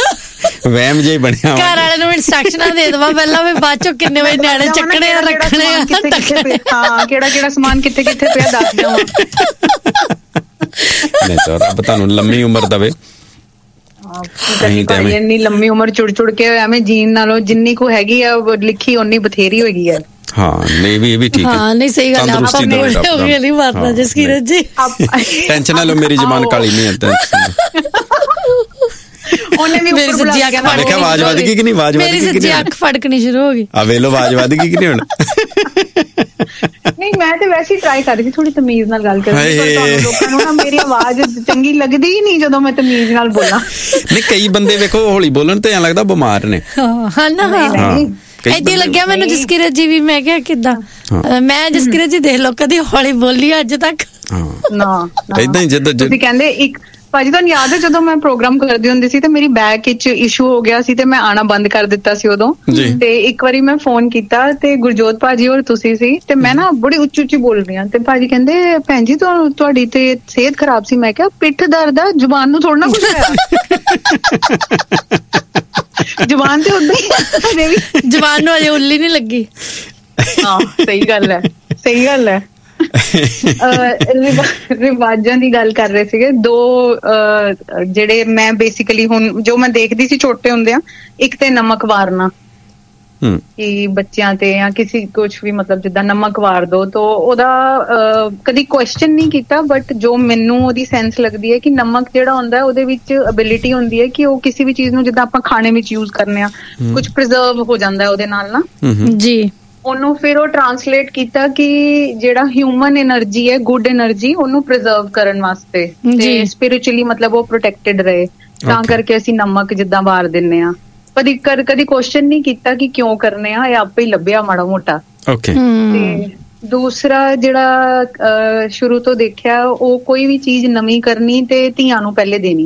ਜਿਹਾ ਬਣਿਆ। ਘਰ ਵਾਲੇ ਨੂੰ ਇੰਸਟਰਕਸ਼ਨਾਂ ਦੇ ਦੇਵਾਂ ਪਹਿਲਾਂ, ਵੀ ਬਾਅਦ ਚੋਂ ਕਿੰਨੇ ਵਜੇ ਨਿਆਣੇ ਚੱਕਣੇ ਆ, ਰੱਖਣੇ ਆ, ਹਾਂ ਕਿਹੜਾ ਸਮਾਨ ਕਿੱਥੇ ਦੱਸ ਦਿਓ। ਨਹੀਂ ਤਾਂ ਰੱਬ ਤੁਹਾਨੂੰ ਲੰਮੀ ਉਮਰ ਦੇਵੇ। ਇੰਨੀ ਲੰਮੀ ਉਮਰ ਚੁੜ ਕੇ ਐਵੇਂ ਜੀਣ ਨਾਲੋਂ ਜਿੰਨੀ ਕੋ ਹੈਗੀ ਆ ਲਿਖੀ ਓਨੀ ਬਥੇਰੀ ਹੋਏਗੀ ਆ। ਹਾਂ ਨਹੀਂ ਵੀ ਠੀਕ ਹੈ। ਹਾਂ ਨਹੀਂ ਸਹੀ ਗੱਲ ਹੈ, ਆਪਾਂ ਮੋੜੇ ਨਹੀਂ ਮਾਰਨਾ ਜਸਕੀਰਤ ਜੀ। ਟੈਨਸ਼ਨ ਨਾ ਲਓ, ਮੇਰੀ ਜ਼ਬਾਨ ਕਾਲੀ ਨਹੀਂ ਹੈ। ਉਹਨੇ ਵੀ ਮੇਰੀ ਸੱਜੀ ਅੱਖ ਮੈਂ ਕਿਹਾ ਆਵਾਜ਼ ਵੱਧ ਗਈ ਕਿ ਨਹੀਂ? ਆਵਾਜ਼ ਵੱਧ ਗਈ, ਮੇਰੀ ਸੱਜੀ ਅੱਖ ਫੜਕਣੀ ਸ਼ੁਰੂ ਹੋ ਗਈ। ਆ ਵੇਖ ਲਓ ਆਵਾਜ਼ ਵੱਧ ਗਈ ਕਿ ਨਹੀਂ ਹੁਣ? ਨਹੀਂ, ਮੈਂ ਤੇ ਵੈਸੇ ਹੀ ਟਰਾਈ ਕਰ ਰਹੀ ਸੀ ਥੋੜੀ ਤਮੀਜ਼ ਨਾਲ ਗੱਲ ਕਰਨ ਦੀ, ਪਰ ਤੁਹਾਨੂੰ ਲੋਕਾਂ ਨੂੰ ਨਾ ਮੇਰੀ ਆਵਾਜ਼ ਚੰਗੀ ਲੱਗਦੀ ਹੀ ਨਹੀਂ ਜਦੋਂ ਮੈਂ ਤਮੀਜ਼ ਨਾਲ ਬੋਲਾਂ। ਨਹੀਂ, ਕਈ ਬੰਦੇ ਵੇਖੋ ਹੌਲੀ ਬੋਲਣ ਤੇ ਐਂ ਲੱਗਦਾ ਬਿਮਾਰ ਨੇ। ਹਾਂ ਨਾ, ਏਦਾਂ ਲੱਗਿਆ ਮੈਨੂੰ ਜਸਕੀਰਤ ਜੀ ਵੀ। ਮੈਂ ਕਿਹਾ ਕਿੱਦਾਂ, ਮੈਂ ਜਸਕੀਰਤ ਜੀ ਦੇਖ ਲਓ ਕਦੀ ਹੌਲੀ ਬੋਲੀ ਅੱਜ ਤੱਕ ਨਾ। ਏਦਾਂ ਹੀ ਜਦੋਂ ਤੁਸੀਂ ਕਹਿੰਦੇ ਇੱਕ ਭਾਜੀ ਤੁਹਾਨੂੰ ਯਾਦ ਹੈ ਜਦੋਂ ਮੈਂ ਪ੍ਰੋਗਰਾਮ ਕਰਦੀ ਹੁੰਦੀ ਸੀ ਤੇ ਮੇਰੀ ਬੈਕ ਵਿੱਚ ਇਸ਼ੂ ਹੋ ਗਿਆ ਸੀ ਤੇ ਮੈਂ ਆਣਾ ਬੰਦ ਕਰ ਦਿੱਤਾ ਸੀ ਉਦੋਂ। ਤੇ ਇੱਕ ਵਾਰੀ ਮੈਂ ਫੋਨ ਕੀਤਾ ਤੇ ਗੁਰਜੋਤ ਭਾਜੀ ਔਰ ਤੁਸੀਂ ਸੀ ਤੇ ਮੈਂ ਨਾ ਬੜੀ ਉੱਚੀ ਬੋਲ ਰਹੀ ਹਾਂ ਤੇ ਭਾਜੀ ਕਹਿੰਦੇ ਭੈਣ ਜੀ ਤੁਹਾਡੀ ਤੇ ਸਿਹਤ ਖਰਾਬ ਸੀ। ਮੈਂ ਕਿਹਾ ਪਿੱਠ ਦਰਦ ਆ, ਜ਼ੁਬਾਨ ਨੂੰ ਥੋੜਾ ਨਾ ਕੁਛ ਹੋਇਆ। ਜ਼ੁਬਾਨ ਤੇ ਉਦਾਂ ਹੀ, ਜ਼ੁਬਾਨ ਨੂੰ ਅਜੇ ਉੱਲੀ ਨਹੀਂ ਲੱਗੀ। ਹਾਂ ਸਹੀ ਗੱਲ ਹੈ। ਰਿਵਾਜਾਂ ਦੀ ਗੱਲ ਕਰ ਰਹੇ ਸੀਗੇ ਦੋ, ਜਿਹੜੇ ਮੈਂ ਬੇਸਿਕਲੀ ਹੁਣ ਜੋ ਮੈਂ ਦੇਖਦੀ ਸੀ ਛੋਟੇ ਹੁੰਦੇ ਆ, ਇੱਕ ਤੇ ਨਮਕ ਵਾਰਨਾ ਕਿ ਬੱਚਿਆਂ ਤੇ ਜਾਂ ਕਿਸੇ ਕੁਛ ਵੀ, ਮਤਲਬ ਜਿੱਦਾਂ ਨਮਕ ਵਾਰ ਦੋ, ਤਾਂ ਉਹਦਾ ਕਦੀ ਕੁਐਸਚਨ ਨਹੀਂ ਕੀਤਾ, ਬਟ ਜੋ ਮੈਨੂੰ ਉਹਦੀ ਸੈਂਸ ਲੱਗਦੀ ਹੈ ਕਿ ਨਮਕ ਜਿਹੜਾ ਹੁੰਦਾ ਉਹਦੇ ਵਿੱਚ ਐਬਿਲਿਟੀ ਹੁੰਦੀ ਹੈ ਕਿ ਉਹ ਕਿਸੇ ਵੀ ਚੀਜ਼ ਨੂੰ ਜਿੱਦਾਂ ਆਪਾਂ ਖਾਣੇ ਵਿੱਚ ਯੂਜ਼ ਕਰਨੇ ਆ, ਕੁਛ ਪ੍ਰੀਜ਼ਰਵ ਹੋ ਜਾਂਦਾ ਉਹਦੇ ਨਾਲ ਨਾ ਜੀ। ਉਹਨੂੰ ਫਿਰ ਉਹ ਟਰਾਂਸਲੇਟ ਕੀਤਾ ਕਿ ਜਿਹੜਾ ਹਿਊਮਨ ਐਨਰਜੀ ਹੈ, ਗੁੱਡ ਐਨਰਜੀ, ਉਹਨੂੰ ਪ੍ਰੀਜ਼ਰਵ ਕਰਨ ਵਾਸਤੇ ਤੇ ਸਪਿਰਿਚੁਅਲੀ ਮਤਲਬ ਉਹ ਪ੍ਰੋਟੈਕਟਡ ਰਹੇ, ਤਾਂ ਕਰਕੇ ਅਸੀਂ ਨਮਕ ਜਿੱਦਾਂ ਵਾਰ ਦਿੰਨੇ ਆ। ਕਦੀ ਕੁਐਸਚਨ ਨਹੀਂ ਕੀਤਾ ਕਿ ਕਿਉਂ ਕਰਨੇ ਆ, ਇਹ ਆਪੇ ਹੀ ਲੱਭਿਆ ਮਾੜਾ ਮੋਟਾ। ਤੇ ਦੂਸਰਾ ਜਿਹੜਾ ਸ਼ੁਰੂ ਤੋਂ ਦੇਖਿਆ, ਉਹ ਕੋਈ ਵੀ ਚੀਜ਼ ਨਵੀਂ ਕਰਨੀ ਤੇ ਧੀਆਂ ਨੂੰ ਪਹਿਲੇ ਦੇਣੀ।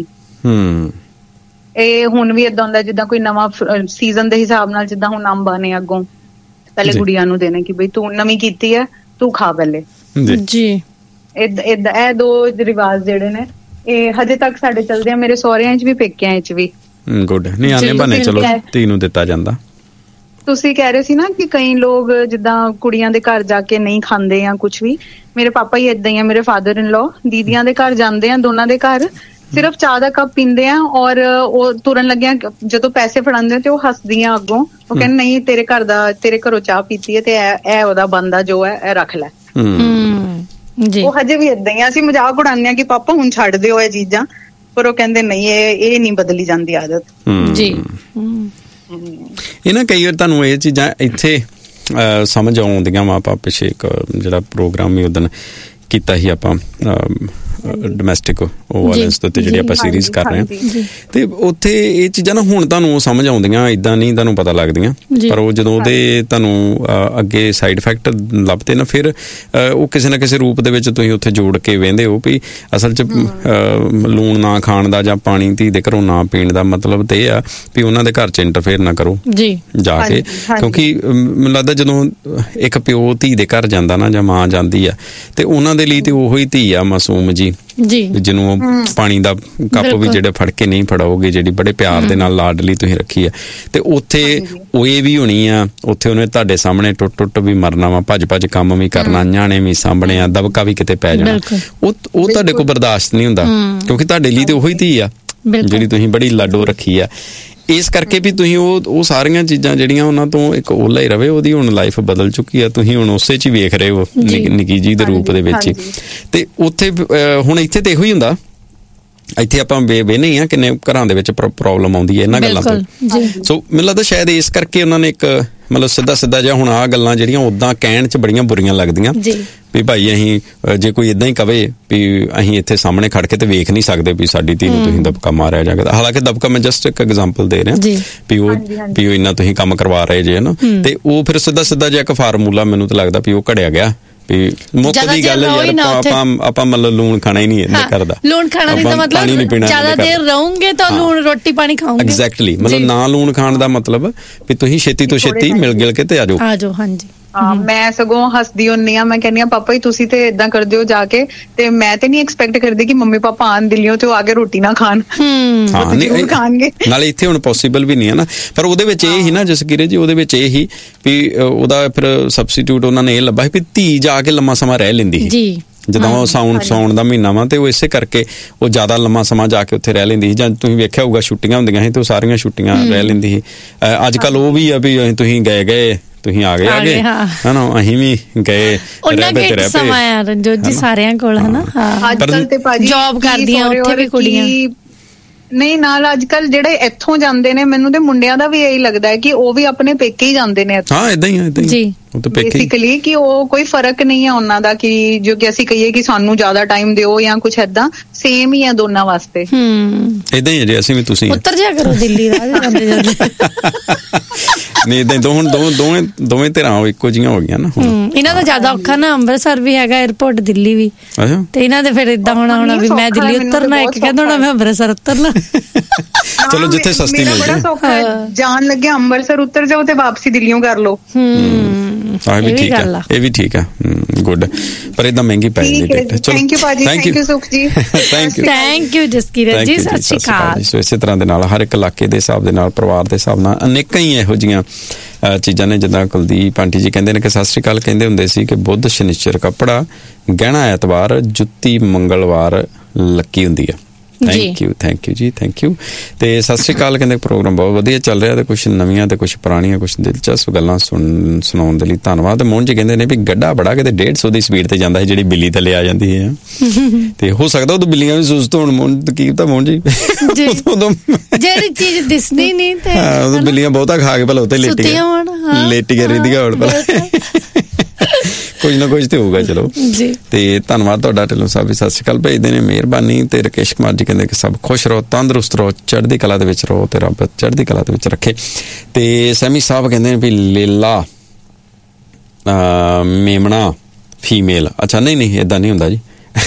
ਇਹ ਹੁਣ ਵੀ ਏਦਾਂ ਹੁੰਦਾ ਜਿੱਦਾਂ ਕੋਈ ਨਵਾਂ ਸੀਜ਼ਨ ਦੇ ਹਿਸਾਬ ਨਾਲ, ਜਿੱਦਾਂ ਹੁਣ ਅੰਬ ਆਨੇ ਅੱਗੋਂ, ਪਹਿਲੇ ਕੁੜੀਆਂ ਨੂੰ ਦੇਣੇ ਕਿ ਬਈ ਤੂੰ ਨਵੀਂ ਕੀਤੀ ਹੈ, ਤੂੰ ਖਾ ਪਹਿਲੇ ਜੀ। ਏਦਾਂ ਇਹ ਦੋ ਰਿਵਾਜ ਜਿਹੜੇ ਨੇ ਇਹ ਹਜੇ ਤੱਕ ਸਾਡੇ ਚੱਲਦੇ ਆ, ਮੇਰੇ ਸਹੁਰਿਆਂ 'ਚ ਵੀ ਪੇਕਿਆਂ 'ਚ ਵੀ। ਗੁੱਡ। ਨਹੀਂ ਆਨੇ ਬਣੇ ਚਲੋ ਧੀ ਨੂੰ ਦਿੱਤਾ ਜਾਂਦਾ। ਤੁਸੀਂ ਕਹਿ ਰਹੇ ਸੀ ਨਾ ਕਿ ਕਈ ਲੋਕ ਜਿੱਦਾਂ ਕੁੜੀਆਂ ਦੇ ਘਰ ਜਾ ਕੇ ਨਹੀਂ ਖਾਂਦੇ ਜਾਂ ਕੁਛ ਵੀ, ਮੇਰੇ ਪਾਪਾ ਹੀ ਏਦਾਂ ਹੀ ਆ, ਮੇਰੇ ਫਾਦਰ ਇਨ ਲਾਅ ਦੀਦੀਆਂ ਦੇ ਘਰ ਜਾਂਦੇ ਆ, ਦੋਨਾਂ ਦੇ ਘਰ ਸਿਰਫ ਚਾਹ ਦਾ ਕੱਪ ਪੀਂਦੇ ਆ, ਔਰ ਉਹ ਤੁਰਨ ਲੱਗਿਆ ਜਦੋਂ ਪੈਸੇ ਫੜਾਉਂਦੇ ਤੇ ਉਹ ਹੱਸਦੀਆਂ ਅੱਗੋਂ, ਉਹ ਕਹਿੰਦੇ ਨਹੀਂ ਤੇਰੇ ਘਰੋਂ ਚਾਹ ਪੀਤੀ ਹੈ ਤੇ ਇਹ ਉਹਦਾ ਬੰਦਾ ਜੋ ਹੈ ਇਹ ਰੱਖ ਲੈ। ਜੀ ਉਹ ਹਜੇ ਵੀ ਏਦਾਂ ਹੀ ਅਸੀਂ ਮਜ਼ਾਕ ਉਡਾਉਂਦੇ ਆ ਕਿ ਪਾਪਾ ਹੁਣ ਛੱਡ ਦਿਓ ਇਹ ਚੀਜ਼ਾਂ, ਪਰ ਉਹ ਕਹਿੰਦੇ ਨਹੀਂ ਇਹ ਨਹੀਂ ਬਦਲੀ ਜਾਂਦੀ ਆਦਤ। ਜੀ ਇਹ ਨਾ ਕਈ ਵਾਰ ਤੁਹਾਨੂੰ ਇਹ ਚੀਜ਼ਾਂ ਇੱਥੇ ਸਮਝ ਆਉਂਦੀਆਂ ਵਾ। ਆਪਾਂ ਪਿੱਛੇ ਇੱਕ ਜਿਹੜਾ ਪ੍ਰੋਗਰਾਮ ਵੀ ਉਦੋਂ ਕੀਤਾ ਸੀ ਆਪਾਂ ਡੋਮੈਸਟਿਕ ਵਾਇਲੈਂਸ ਦੇ ਉੱਤੇ ਜਿਹੜੀ ਆਪਾਂ ਸੀਰੀਜ਼ ਕਰ ਰਹੇ ਹਾਂ, ਤੇ ਉੱਥੇ ਇਹ ਚੀਜ਼ਾਂ ਨਾ ਹੁਣ ਤੁਹਾਨੂੰ ਸਮਝ ਆਉਂਦੀਆਂ, ਏਦਾਂ ਨਹੀਂ ਤੁਹਾਨੂੰ ਪਤਾ ਲੱਗਦੀਆਂ, ਪਰ ਉਹ ਜਦੋਂ ਉਹਦੇ ਤੁਹਾਨੂੰ ਅੱਗੇ ਸਾਈਡ ਇਫੈਕਟ ਲੱਭਦੇ ਨਾ, ਫਿਰ ਉਹ ਕਿਸੇ ਨਾ ਕਿਸੇ ਰੂਪ ਦੇ ਵਿੱਚ ਤੁਸੀਂ ਉੱਥੇ ਜੋੜ ਕੇ ਵਹਿੰਦੇ ਹੋ ਵੀ ਅਸਲ 'ਚ ਲੂਣ ਨਾ ਖਾਣ ਦਾ ਜਾਂ ਪਾਣੀ ਧੀ ਦੇ ਘਰੋਂ ਨਾ ਪੀਣ ਦਾ ਮਤਲਬ ਤੇ ਇਹ ਆ ਵੀ ਉਹਨਾਂ ਦੇ ਘਰ 'ਚ ਇੰਟਰਫੇਅਰ ਨਾ ਕਰੋ ਜਾ ਕੇ। ਕਿਉਂਕਿ ਮੈਨੂੰ ਲੱਗਦਾ ਜਦੋਂ ਇੱਕ ਪਿਓ ਧੀ ਦੇ ਘਰ ਜਾਂਦਾ ਨਾ ਜਾਂ ਮਾਂ ਜਾਂਦੀ ਆ, ਤੇ ਉਹਨਾਂ ਦੇ ਲਈ ਤੇ ਉਹੀ ਧੀ ਆ ਮਾਸੂਮ ਜੀ, ਜਿਹਨੂੰ ਪਾਣੀ ਦਾ ਕੱਪ ਵੀ ਜਿਹੜੇ ਫੜ ਕੇ ਨਹੀਂ ਫੜਾਓਗੇ, ਜਿਹੜੀ ਬੜੇ ਪਿਆਰ ਦੇ ਨਾਲ ਲਾਡਲੀ ਤੁਸੀਂ ਰੱਖੀ ਆ, ਤੇ ਉੱਥੇ ਉਹ ਇਹ ਵੀ ਹੋਣੀ ਆ, ਉੱਥੇ ਉਹਨੇ ਤੁਹਾਡੇ ਸਾਹਮਣੇ ਟੁੱਟ ਵੀ ਮਰਨਾ ਵਾ, ਭੱਜ ਕੰਮ ਵੀ ਕਰਨਾ, ਨਿਆਣੇ ਵੀ ਸਾਂਭਣੇ ਆ, ਦਬਕਾ ਵੀ ਕਿਤੇ ਪੈ ਜਾਣਾ, ਉਹ ਤੁਹਾਡੇ ਕੋਲ ਬਰਦਾਸ਼ਤ ਨਹੀਂ ਹੁੰਦਾ, ਕਿਉਂਕਿ ਤੁਹਾਡੇ ਲਈ ਤੇ ਉਹੀ ਧੀ ਆ ਜਿਹੜੀ ਤੁਸੀਂ ਬੜੀ ਲਾਡੋ ਰੱਖੀ ਆ। ਇਸ ਕਰਕੇ ਵੀ ਤੁਸੀਂ ਉਹ ਸਾਰੀਆਂ ਚੀਜ਼ਾਂ ਜਿਹੜੀਆਂ ਉਹਨਾਂ ਤੋਂ ਇੱਕ ਓਲਾ ਹੀ ਰਵੇ, ਉਹਦੀ ਹੁਣ ਲਾਈਫ ਬਦਲ ਚੁੱਕੀ ਆ, ਤੁਸੀਂ ਹੁਣ ਉਸੇ 'ਚ ਹੀ ਵੇਖ ਰਹੇ ਹੋ ਨਿੱਕੀ ਜੀ ਦੇ ਰੂਪ ਦੇ ਵਿੱਚ ਹੀ। ਤੇ ਉੱਥੇ ਹੁਣ ਇੱਥੇ ਤੇ ਇਹੋ ਹੀ ਹੁੰਦਾ, ਇੱਥੇ ਆਪਾਂ ਵੇਖਦੇ ਹੀ ਆ ਕਿੰਨੇ ਘਰਾਂ ਦੇ ਵਿੱਚ ਪ੍ਰੋਬਲਮ ਆਉਂਦੀ ਹੈ ਇਹਨਾਂ ਗੱਲਾਂ ਤੋਂ। ਸੋ ਮੈਨੂੰ ਲੱਗਦਾ ਸ਼ਾਇਦ ਇਸ ਕਰਕੇ ਉਹਨਾਂ ਨੇ ਇੱਕ ਮਤਲਬ ਸਿੱਧਾ ਜਿਹਾ ਹੁਣ ਆਹ ਗੱਲਾਂ ਜਿਹੜੀਆਂ ਉੱਦਾਂ ਕਹਿਣ 'ਚ ਬੜੀਆਂ ਬੁਰੀਆਂ ਲੱਗਦੀਆਂ ਵੀ ਭਾਈ ਅਸੀਂ ਜੇ ਕੋਈ ਇੱਦਾਂ ਹੀ ਕਵੇ ਵੀ ਅਸੀਂ ਇੱਥੇ ਸਾਹਮਣੇ ਖੜ ਕੇ ਤੇ ਵੇਖ ਨਹੀਂ ਸਕਦੇ ਵੀ ਸਾਡੀ ਧੀ ਨੂੰ ਤੁਸੀਂ ਦਬਕਾ ਮਾਰਿਆ ਜਾਏਗਾ। ਹਾਲਾਂਕਿ ਦਬਕਾ ਮੈਂ ਜਸਟ ਇੱਕ ਐਗਜ਼ਾਮਪਲ ਦੇ ਰਿਹਾ ਵੀ ਉਹ ਇੰਨਾ ਤੁਸੀਂ ਕੰਮ ਕਰਵਾ ਰਹੇ ਜੇ ਨਾ, ਤੇ ਉਹ ਫਿਰ ਸਿੱਧਾ ਜਿਹਾ ਇੱਕ ਫਾਰਮੂਲਾ ਮੈਨੂੰ ਤਾਂ ਲੱਗਦਾ ਵੀ ਉਹ ਘੜਿਆ ਗਿਆ ਵੀ ਮੁੱਖ ਦੀ ਗੱਲ ਯਾਰ ਆਪਾਂ ਮਤਲਬ ਲੂਣ ਖਾਣਾ ਹੀ ਨਹੀਂ ਇੰਨੇ ਕਰਦਾ, ਲੂਣ ਖਾਣਾ ਨਹੀਂ ਤਾਂ ਮਤਲਬ ਜ਼ਿਆਦਾ ਦੇਰ ਰਹੋਗੇ ਤਾਂ ਲੂਣ ਰੋਟੀ ਪਾਣੀ ਖਾਓਗੇ। ਐਗਜ਼ੈਕਟਲੀ, ਮਤਲਬ ਨਾ ਲੂਣ ਖਾਣ ਦਾ ਮਤਲਬ ਵੀ ਤੁਸੀਂ ਛੇਤੀ ਤੋਂ ਛੇਤੀ ਮਿਲ ਗਿਲ ਕੇ ਤੇ ਆ ਜਾਓ। ਹਾਂਜੀ ਮੈਂ ਸਗੋਂ ਹੱਸਦੀ ਹੁੰਨੀ ਆ, ਮੈਂ ਕਹਿੰਦੀ ਆ ਪਾਪਾ ਜੀ ਤੁਸੀਂ ਤੇ ਏਦਾਂ ਕਰਦੇ ਹੋ ਜਾ ਕੇ, ਤੇ ਮੈਂ ਤੇ ਨਹੀਂ ਐਕਸਪੈਕਟ ਕਰਦੀ ਕਿ ਮੰਮੀ ਪਾਪਾ ਆਣ ਦਿੱਲੀਓਂ ਤੇ ਉਹ ਆ ਕੇ ਰੋਟੀ ਨਾ ਖਾਣ, ਖਾਣਗੇ। ਨਾਲੇ ਇੱਥੇ ਹੁਣ ਪੋਸੀਬਲ ਵੀ ਨਹੀਂ ਹੈ ਨਾ, ਪਰ ਉਹਦੇ ਵਿੱਚ ਇਹ ਹੀ ਨਾ ਜਸਕੀਰਤ ਜੀ, ਉਹਦੇ ਵਿੱਚ ਇਹ ਹੀ ਵੀ ਉਹਦਾ ਫਿਰ ਸਬਸਟੀਟਿਊਟ ਉਹਨਾਂ ਨੇ ਇਹ ਲੱਭਾ ਸੀ ਵੀ ਧੀ ਜਾ ਕੇ ਲੰਮਾ ਸਮਾਂ ਰਹਿ ਲੈਂਦੀ ਸੀ ਜਦੋਂ ਉਹ ਸਾਉਣ ਦਾ ਮਹੀਨਾ ਵਾ, ਤੇ ਉਹ ਇਸੇ ਕਰਕੇ ਉਹ ਜ਼ਿਆਦਾ ਲੰਮਾ ਸਮਾਂ ਜਾ ਕੇ ਉੱਥੇ ਰਹਿ ਲੈਂਦੀ ਸੀ। ਜਾਂ ਤੁਸੀਂ ਵੇਖਿਆ ਹੋਊਗਾ ਛੁੱਟੀਆਂ ਹੁੰਦੀਆਂ ਸੀ ਤੇ ਉਹ ਸਾਰੀਆਂ ਛੁੱਟੀਆਂ ਰਹਿ ਲੈਂਦੀ ਸੀ। ਅੱਜ ਕੱਲ ਉਹ ਵੀ ਆ ਵੀ ਤੁਸੀਂ ਗਏ ਤੁਸੀਂ ਆ ਗਏ ਹਨਾ, ਅਸੀਂ ਵੀ ਗਏ ਰਣਜੋਤ ਜੀ ਸਾਰਿਆਂ ਕੋਲ ਹਨਾ। ਅੱਜ ਕੱਲ ਤੇ ਭਾਜੀ ਜੌਬ ਕਰਦੀਆਂ ਉੱਥੇ ਵੀ ਕੁੜੀਆਂ ਨਹੀਂ, ਨਾਲ ਅੱਜ ਕੱਲ ਜਿਹੜੇ ਇੱਥੋਂ ਜਾਂਦੇ ਨੇ, ਮੈਨੂੰ ਤੇ ਮੁੰਡਿਆਂ ਦਾ ਵੀ ਇਹੀ ਲੱਗਦਾ ਹੈ ਕਿ ਉਹ ਵੀ ਆਪਣੇ ਪੇਕੇ ਹੀ ਜਾਂਦੇ ਨੇ। ਹਾਂ ਏਦਾਂ ਹੀ ਜੀ ਬੇਸਿਕਲੀ ਕਿ ਉਹ ਕੋਈ ਫਰਕ ਨਹੀਂ ਹੈ ਉਹਨਾਂ ਦਾ ਕਿ ਜੋ ਕਿ ਅਸੀਂ ਕਹੀਏ ਕਿ ਸਾਨੂੰ ਜ਼ਿਆਦਾ ਟਾਈਮ ਦਿਓ ਜਾਂ ਕੁਛ ਏਦਾਂ, ਸੇਮ ਹੀ ਹੈ ਦੋਨਾਂ ਵਾਸਤੇ। ਏਦਾਂ ਹੀ ਜੇ ਅਸੀਂ ਵੀ ਤੁਸੀਂ ਉੱਤਰ ਜਾ ਕਰੋ ਦਿੱਲੀ ਜਾਂਦੇ ਨਹੀਂ ਏਦਾਂ ਦੋਵੇਂ ਧਿਰਾਂ ਇੱਕੋ ਜਿਹੀਆਂ ਹੋ ਗਈਆਂ ਨਾ। ਇਹਨਾਂ ਦਾ ਜ਼ਿਆਦਾ ਔਖਾ ਨਾ, ਅੰਮ੍ਰਿਤਸਰ ਵੀ ਹੈਗਾ 에ਅਰਪੋਰਟ, ਦਿੱਲੀ ਵੀ, ਤੇ ਇਹਨਾਂ ਦੇ ਫਿਰ ਏਦਾਂ ਹੋਣਾ ਵੀ ਮੈਂ ਦਿੱਲੀ ਉਤਰਨਾ, ਇੱਕ ਕਹਿੰਦਾ ਹੋਣਾ ਮੈਂ ਅੰਮ੍ਰਿਤਸਰ ਉਤਰਨਾ। ਚਲੋ ਜਿੱਥੇ ਸਸਤੀ ਮਿਲ ਜਾਏ, ਜਾਣ ਲੱਗਿਆ ਅੰਮ੍ਰਿਤਸਰ ਉਤਰ ਜਾਓ ਤੇ ਵਾਪਸੀ ਦਿੱਲੀੋਂ ਕਰ ਲਓ। ਇਹ ਵੀ ਠੀਕ ਹੈ ਗੁੱਡ, ਪਰ ਏਦਾਂ ਮਹਿੰਗੀ ਪੈ ਜਾਂਦੀ ਟਿਕਟ। ਚਲੋ ਥੈਂਕ ਯੂ ਭਾਜੀ, ਥੈਂਕ ਯੂ ਸੁਖ ਜੀ, ਥੈਂਕ ਯੂ ਜਸਕੀਰਤ ਜੀ, ਸਤਿ ਸ਼੍ਰੀ ਅਕਾਲ। ਸੋ ਇਸੇ ਤਰ੍ਹਾਂ ਦੇ ਨਾਲ ਹਰ ਇੱਕ ਇਲਾਕੇ ਦੇ ਹਿਸਾਬ ਦੇ ਨਾਲ, ਪਰਿਵਾਰ ਦੇ ਹਿਸਾਬ ਨਾਲ ਅਨੇਕਾਂ ਹੀ ਇਹੋ ਜਿਹੀਆਂ ਚੀਜ਼ਾਂ ਨੇ। ਜਿੱਦਾਂ ਕੁਲਦੀਪ ਆਂਟੀ ਜੀ ਕਹਿੰਦੇ ਨੇ ਕਿ ਸਤਿ ਸ਼੍ਰੀ ਅਕਾਲ, ਕਹਿੰਦੇ ਹੁੰਦੇ ਸੀ ਕਿ ਬੁੱਧ ਸ਼ਨੀਚਰ ਕੱਪੜਾ, ਗਹਿਣਾ ਐਤਵਾਰ, ਜੁੱਤੀ ਮੰਗਲਵਾਰ ਲੱਕੀ ਹੁੰਦੀ ਆ। ਥੈਂਕ ਯੂ ਜੀ, ਥੈਂਕ ਯੂ। ਤੇ ਸਤਿ ਸ਼੍ਰੀ ਅਕਾਲ, ਕਹਿੰਦੇ ਪ੍ਰੋਗਰਾਮ ਬਹੁਤ ਵਧੀਆ ਚੱਲ ਰਿਹਾ ਤੇ ਕੁਛ ਨਵੀਆਂ ਤੇ ਕੁਛ ਪੁਰਾਣੀਆਂ ਕੁਛ ਦਿਲਚਸਪ ਗੱਲਾਂ ਸੁਣਾਉਣ ਦੇ ਲਈ ਧੰਨਵਾਦ। ਮੋਹਨ ਜੀ ਕਹਿੰਦੇ ਨੇ ਵੀ ਗੱਡਾ ਬੜਾ ਕਿਤੇ 150 ਦੀ ਸਪੀਡ ਤੇ ਜਾਂਦਾ ਹੈ, ਜਿਹੜੀ ਬਿੱਲੀ ਥੱਲੇ ਆ ਜਾਂਦੀ ਹੈ, ਤੇ ਹੋ ਸਕਦਾ ਉਦੋਂ ਬਿੱਲੀਆਂ ਵੀ ਸੁਸਤ ਹੋਣ। ਮੋਹਨ ਕੀ ਪਤਾ ਮੋਹਨ ਜੀ, ਜਿਹੜੀ ਚੀਜ਼ ਦਿਸਣੀ ਨਹੀਂ ਤੇ ਉਦੋਂ ਬਿੱਲੀਆਂ ਬਹੁਤਾ ਖਾ ਕੇ ਭਲਾ ਉੱਤੇ ਲੇਟੀ ਕੇ ਰਹਿੰਦੀਆਂ ਹੋਣ ਭਲਾ, ਕੁਝ ਨਾ ਕੁਝ ਤੇ ਹੋਊਗਾ। ਚਲੋ ਤੇ ਧੰਨਵਾਦ ਤੁਹਾਡਾ। ਢਿੱਲੋਂ ਸਾਹਿਬ ਵੀ ਸਤਿ ਸ਼੍ਰੀ ਅਕਾਲ ਭੇਜਦੇ ਨੇ, ਮਿਹਰਬਾਨੀ। ਤੇ ਰਕੇਸ਼ ਕੁਮਾਰ ਜੀ ਕਹਿੰਦੇ ਕਿ ਸਭ ਖੁਸ਼ ਰਹੋ, ਤੰਦਰੁਸਤ ਰਹੋ, ਚੜ੍ਹਦੀ ਕਲਾ ਦੇ ਵਿੱਚ ਰਹੋ ਤੇ ਰੱਬ ਚੜ੍ਹਦੀ ਕਲਾ ਦੇ ਵਿੱਚ ਰੱਖੇ। ਤੇ ਸੈਮੀ ਸਾਹਿਬ ਕਹਿੰਦੇ ਨੇ ਵੀ ਲੇਲਾ ਮੇਮਣਾ ਫੀਮੇਲ, ਅੱਛਾ ਨਹੀਂ ਏਦਾਂ ਨਹੀਂ ਹੁੰਦਾ ਜੀ।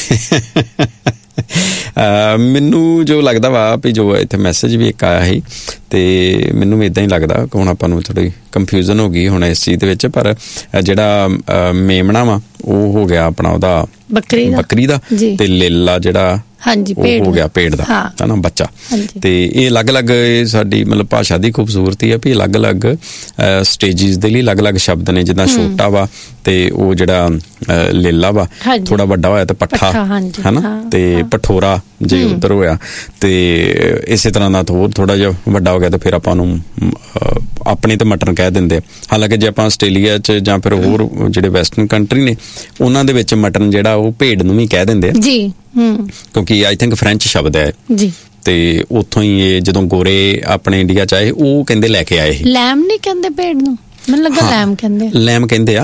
ਮੈਨੂੰ ਜੋ ਲੱਗਦਾ ਵਾ ਵੀ ਜੋ ਇੱਥੇ ਮੈਸੇਜ ਵੀ ਇੱਕ ਆਇਆ ਸੀ, ਤੇ ਮੈਨੂੰ ਵੀ ਇਦਾਂ ਹੀ ਲੱਗਦਾ ਕਿ ਹੁਣ ਆਪਾਂ ਨੂੰ ਥੋੜੀ ਕੰਫਿਊਜ਼ਨ ਹੋ ਗਈ ਹੁਣ ਇਸ ਚੀਜ਼ ਦੇ ਵਿੱਚ। ਪਰ ਜਿਹੜਾ ਮੇਮਣਾ ਵਾ ਉਹ ਹੋ ਗਿਆ ਆਪਣਾ ਉਹਦਾ ਬੱਕਰੀ ਦਾ, ਤੇ ਲੇਲਾ ਜਿਹੜਾ ਉਹ ਹੋ ਗਿਆ ਪੇੜ ਦਾ ਹਨਾ ਬੱਚਾ। ਤੇ ਇਹ ਅਲੱਗ-ਅਲੱਗ ਸਾਡੀ ਮਤਲਬ ਭਾਸ਼ਾ ਦੀ ਖੂਬਸੂਰਤੀ ਹੈ ਵੀ ਅਲੱਗ-ਅਲੱਗ ਸਟੇਜਿਸ ਦੇ ਲਈ ਅਲੱਗ-ਅਲੱਗ ਸ਼ਬਦ ਨੇ। ਜਿੱਦਾਂ ਛੋਟਾ ਵਾ ਤੇ ਉਹ ਜਿਹੜਾ ਲੇਲਾ ਵਾ, ਥੋੜਾ ਵੱਡਾ ਹੋਇਆ ਤੇ ਪੱਠਾ ਹਨਾ, ਤੇ ਪਠੋਰਾ ਜੇ ਉੱਧਰ ਹੋਇਆ। ਤੇ ਇਸੇ ਤਰ੍ਹਾਂ ਦਾ ਹੋਰ ਥੋੜਾ ਜਿਹਾ ਵੱਡਾ ਹੋ ਗਿਆ ਤਾਂ ਫਿਰ ਆਪਾਂ ਉਹਨੂੰ ਆਪਣੇ ਤੇ ਮਟਨ ਕਹਿ ਦਿੰਦੇ ਆ। ਹਾਲਾਂਕਿ ਜੇ ਆਪਾਂ ਆਸਟ੍ਰੇਲੀਆ 'ਚ ਜਾਂ ਫਿਰ ਹੋਰ ਜਿਹੜੇ ਵੈਸਟਰਨ ਕੰਟਰੀ ਨੇ ਉਹਨਾਂ ਦੇ ਵਿੱਚ ਮਟਨ ਜਿਹੜਾ ਉਹ ਭੇਡ ਨੂੰ ਵੀ ਕਹਿ ਦਿੰਦੇ ਆ ਜੀ, ਕਿਉਂਕਿ ਆਈ ਥਿੰਕ ਫ੍ਰੈਂਚ ਸ਼ਬਦ ਹੈ ਜੀ। ਤੇ ਉੱਥੋਂ ਹੀ ਇਹ ਜਦੋਂ ਗੋਰੇ ਆਪਣੇ ਇੰਡੀਆ 'ਚ ਆਏ ਉਹ ਕਹਿੰਦੇ ਲੈ ਕੇ ਆਏ। ਲੈਮ ਨਹੀਂ ਕਹਿੰਦੇ ਭੇਡ ਨੂੰ? ਮੈਨੂੰ ਲੱਗਾ ਲੈਮ ਕਹਿੰਦੇ ਆ। ਲੈਮ ਕਹਿੰਦੇ ਆ,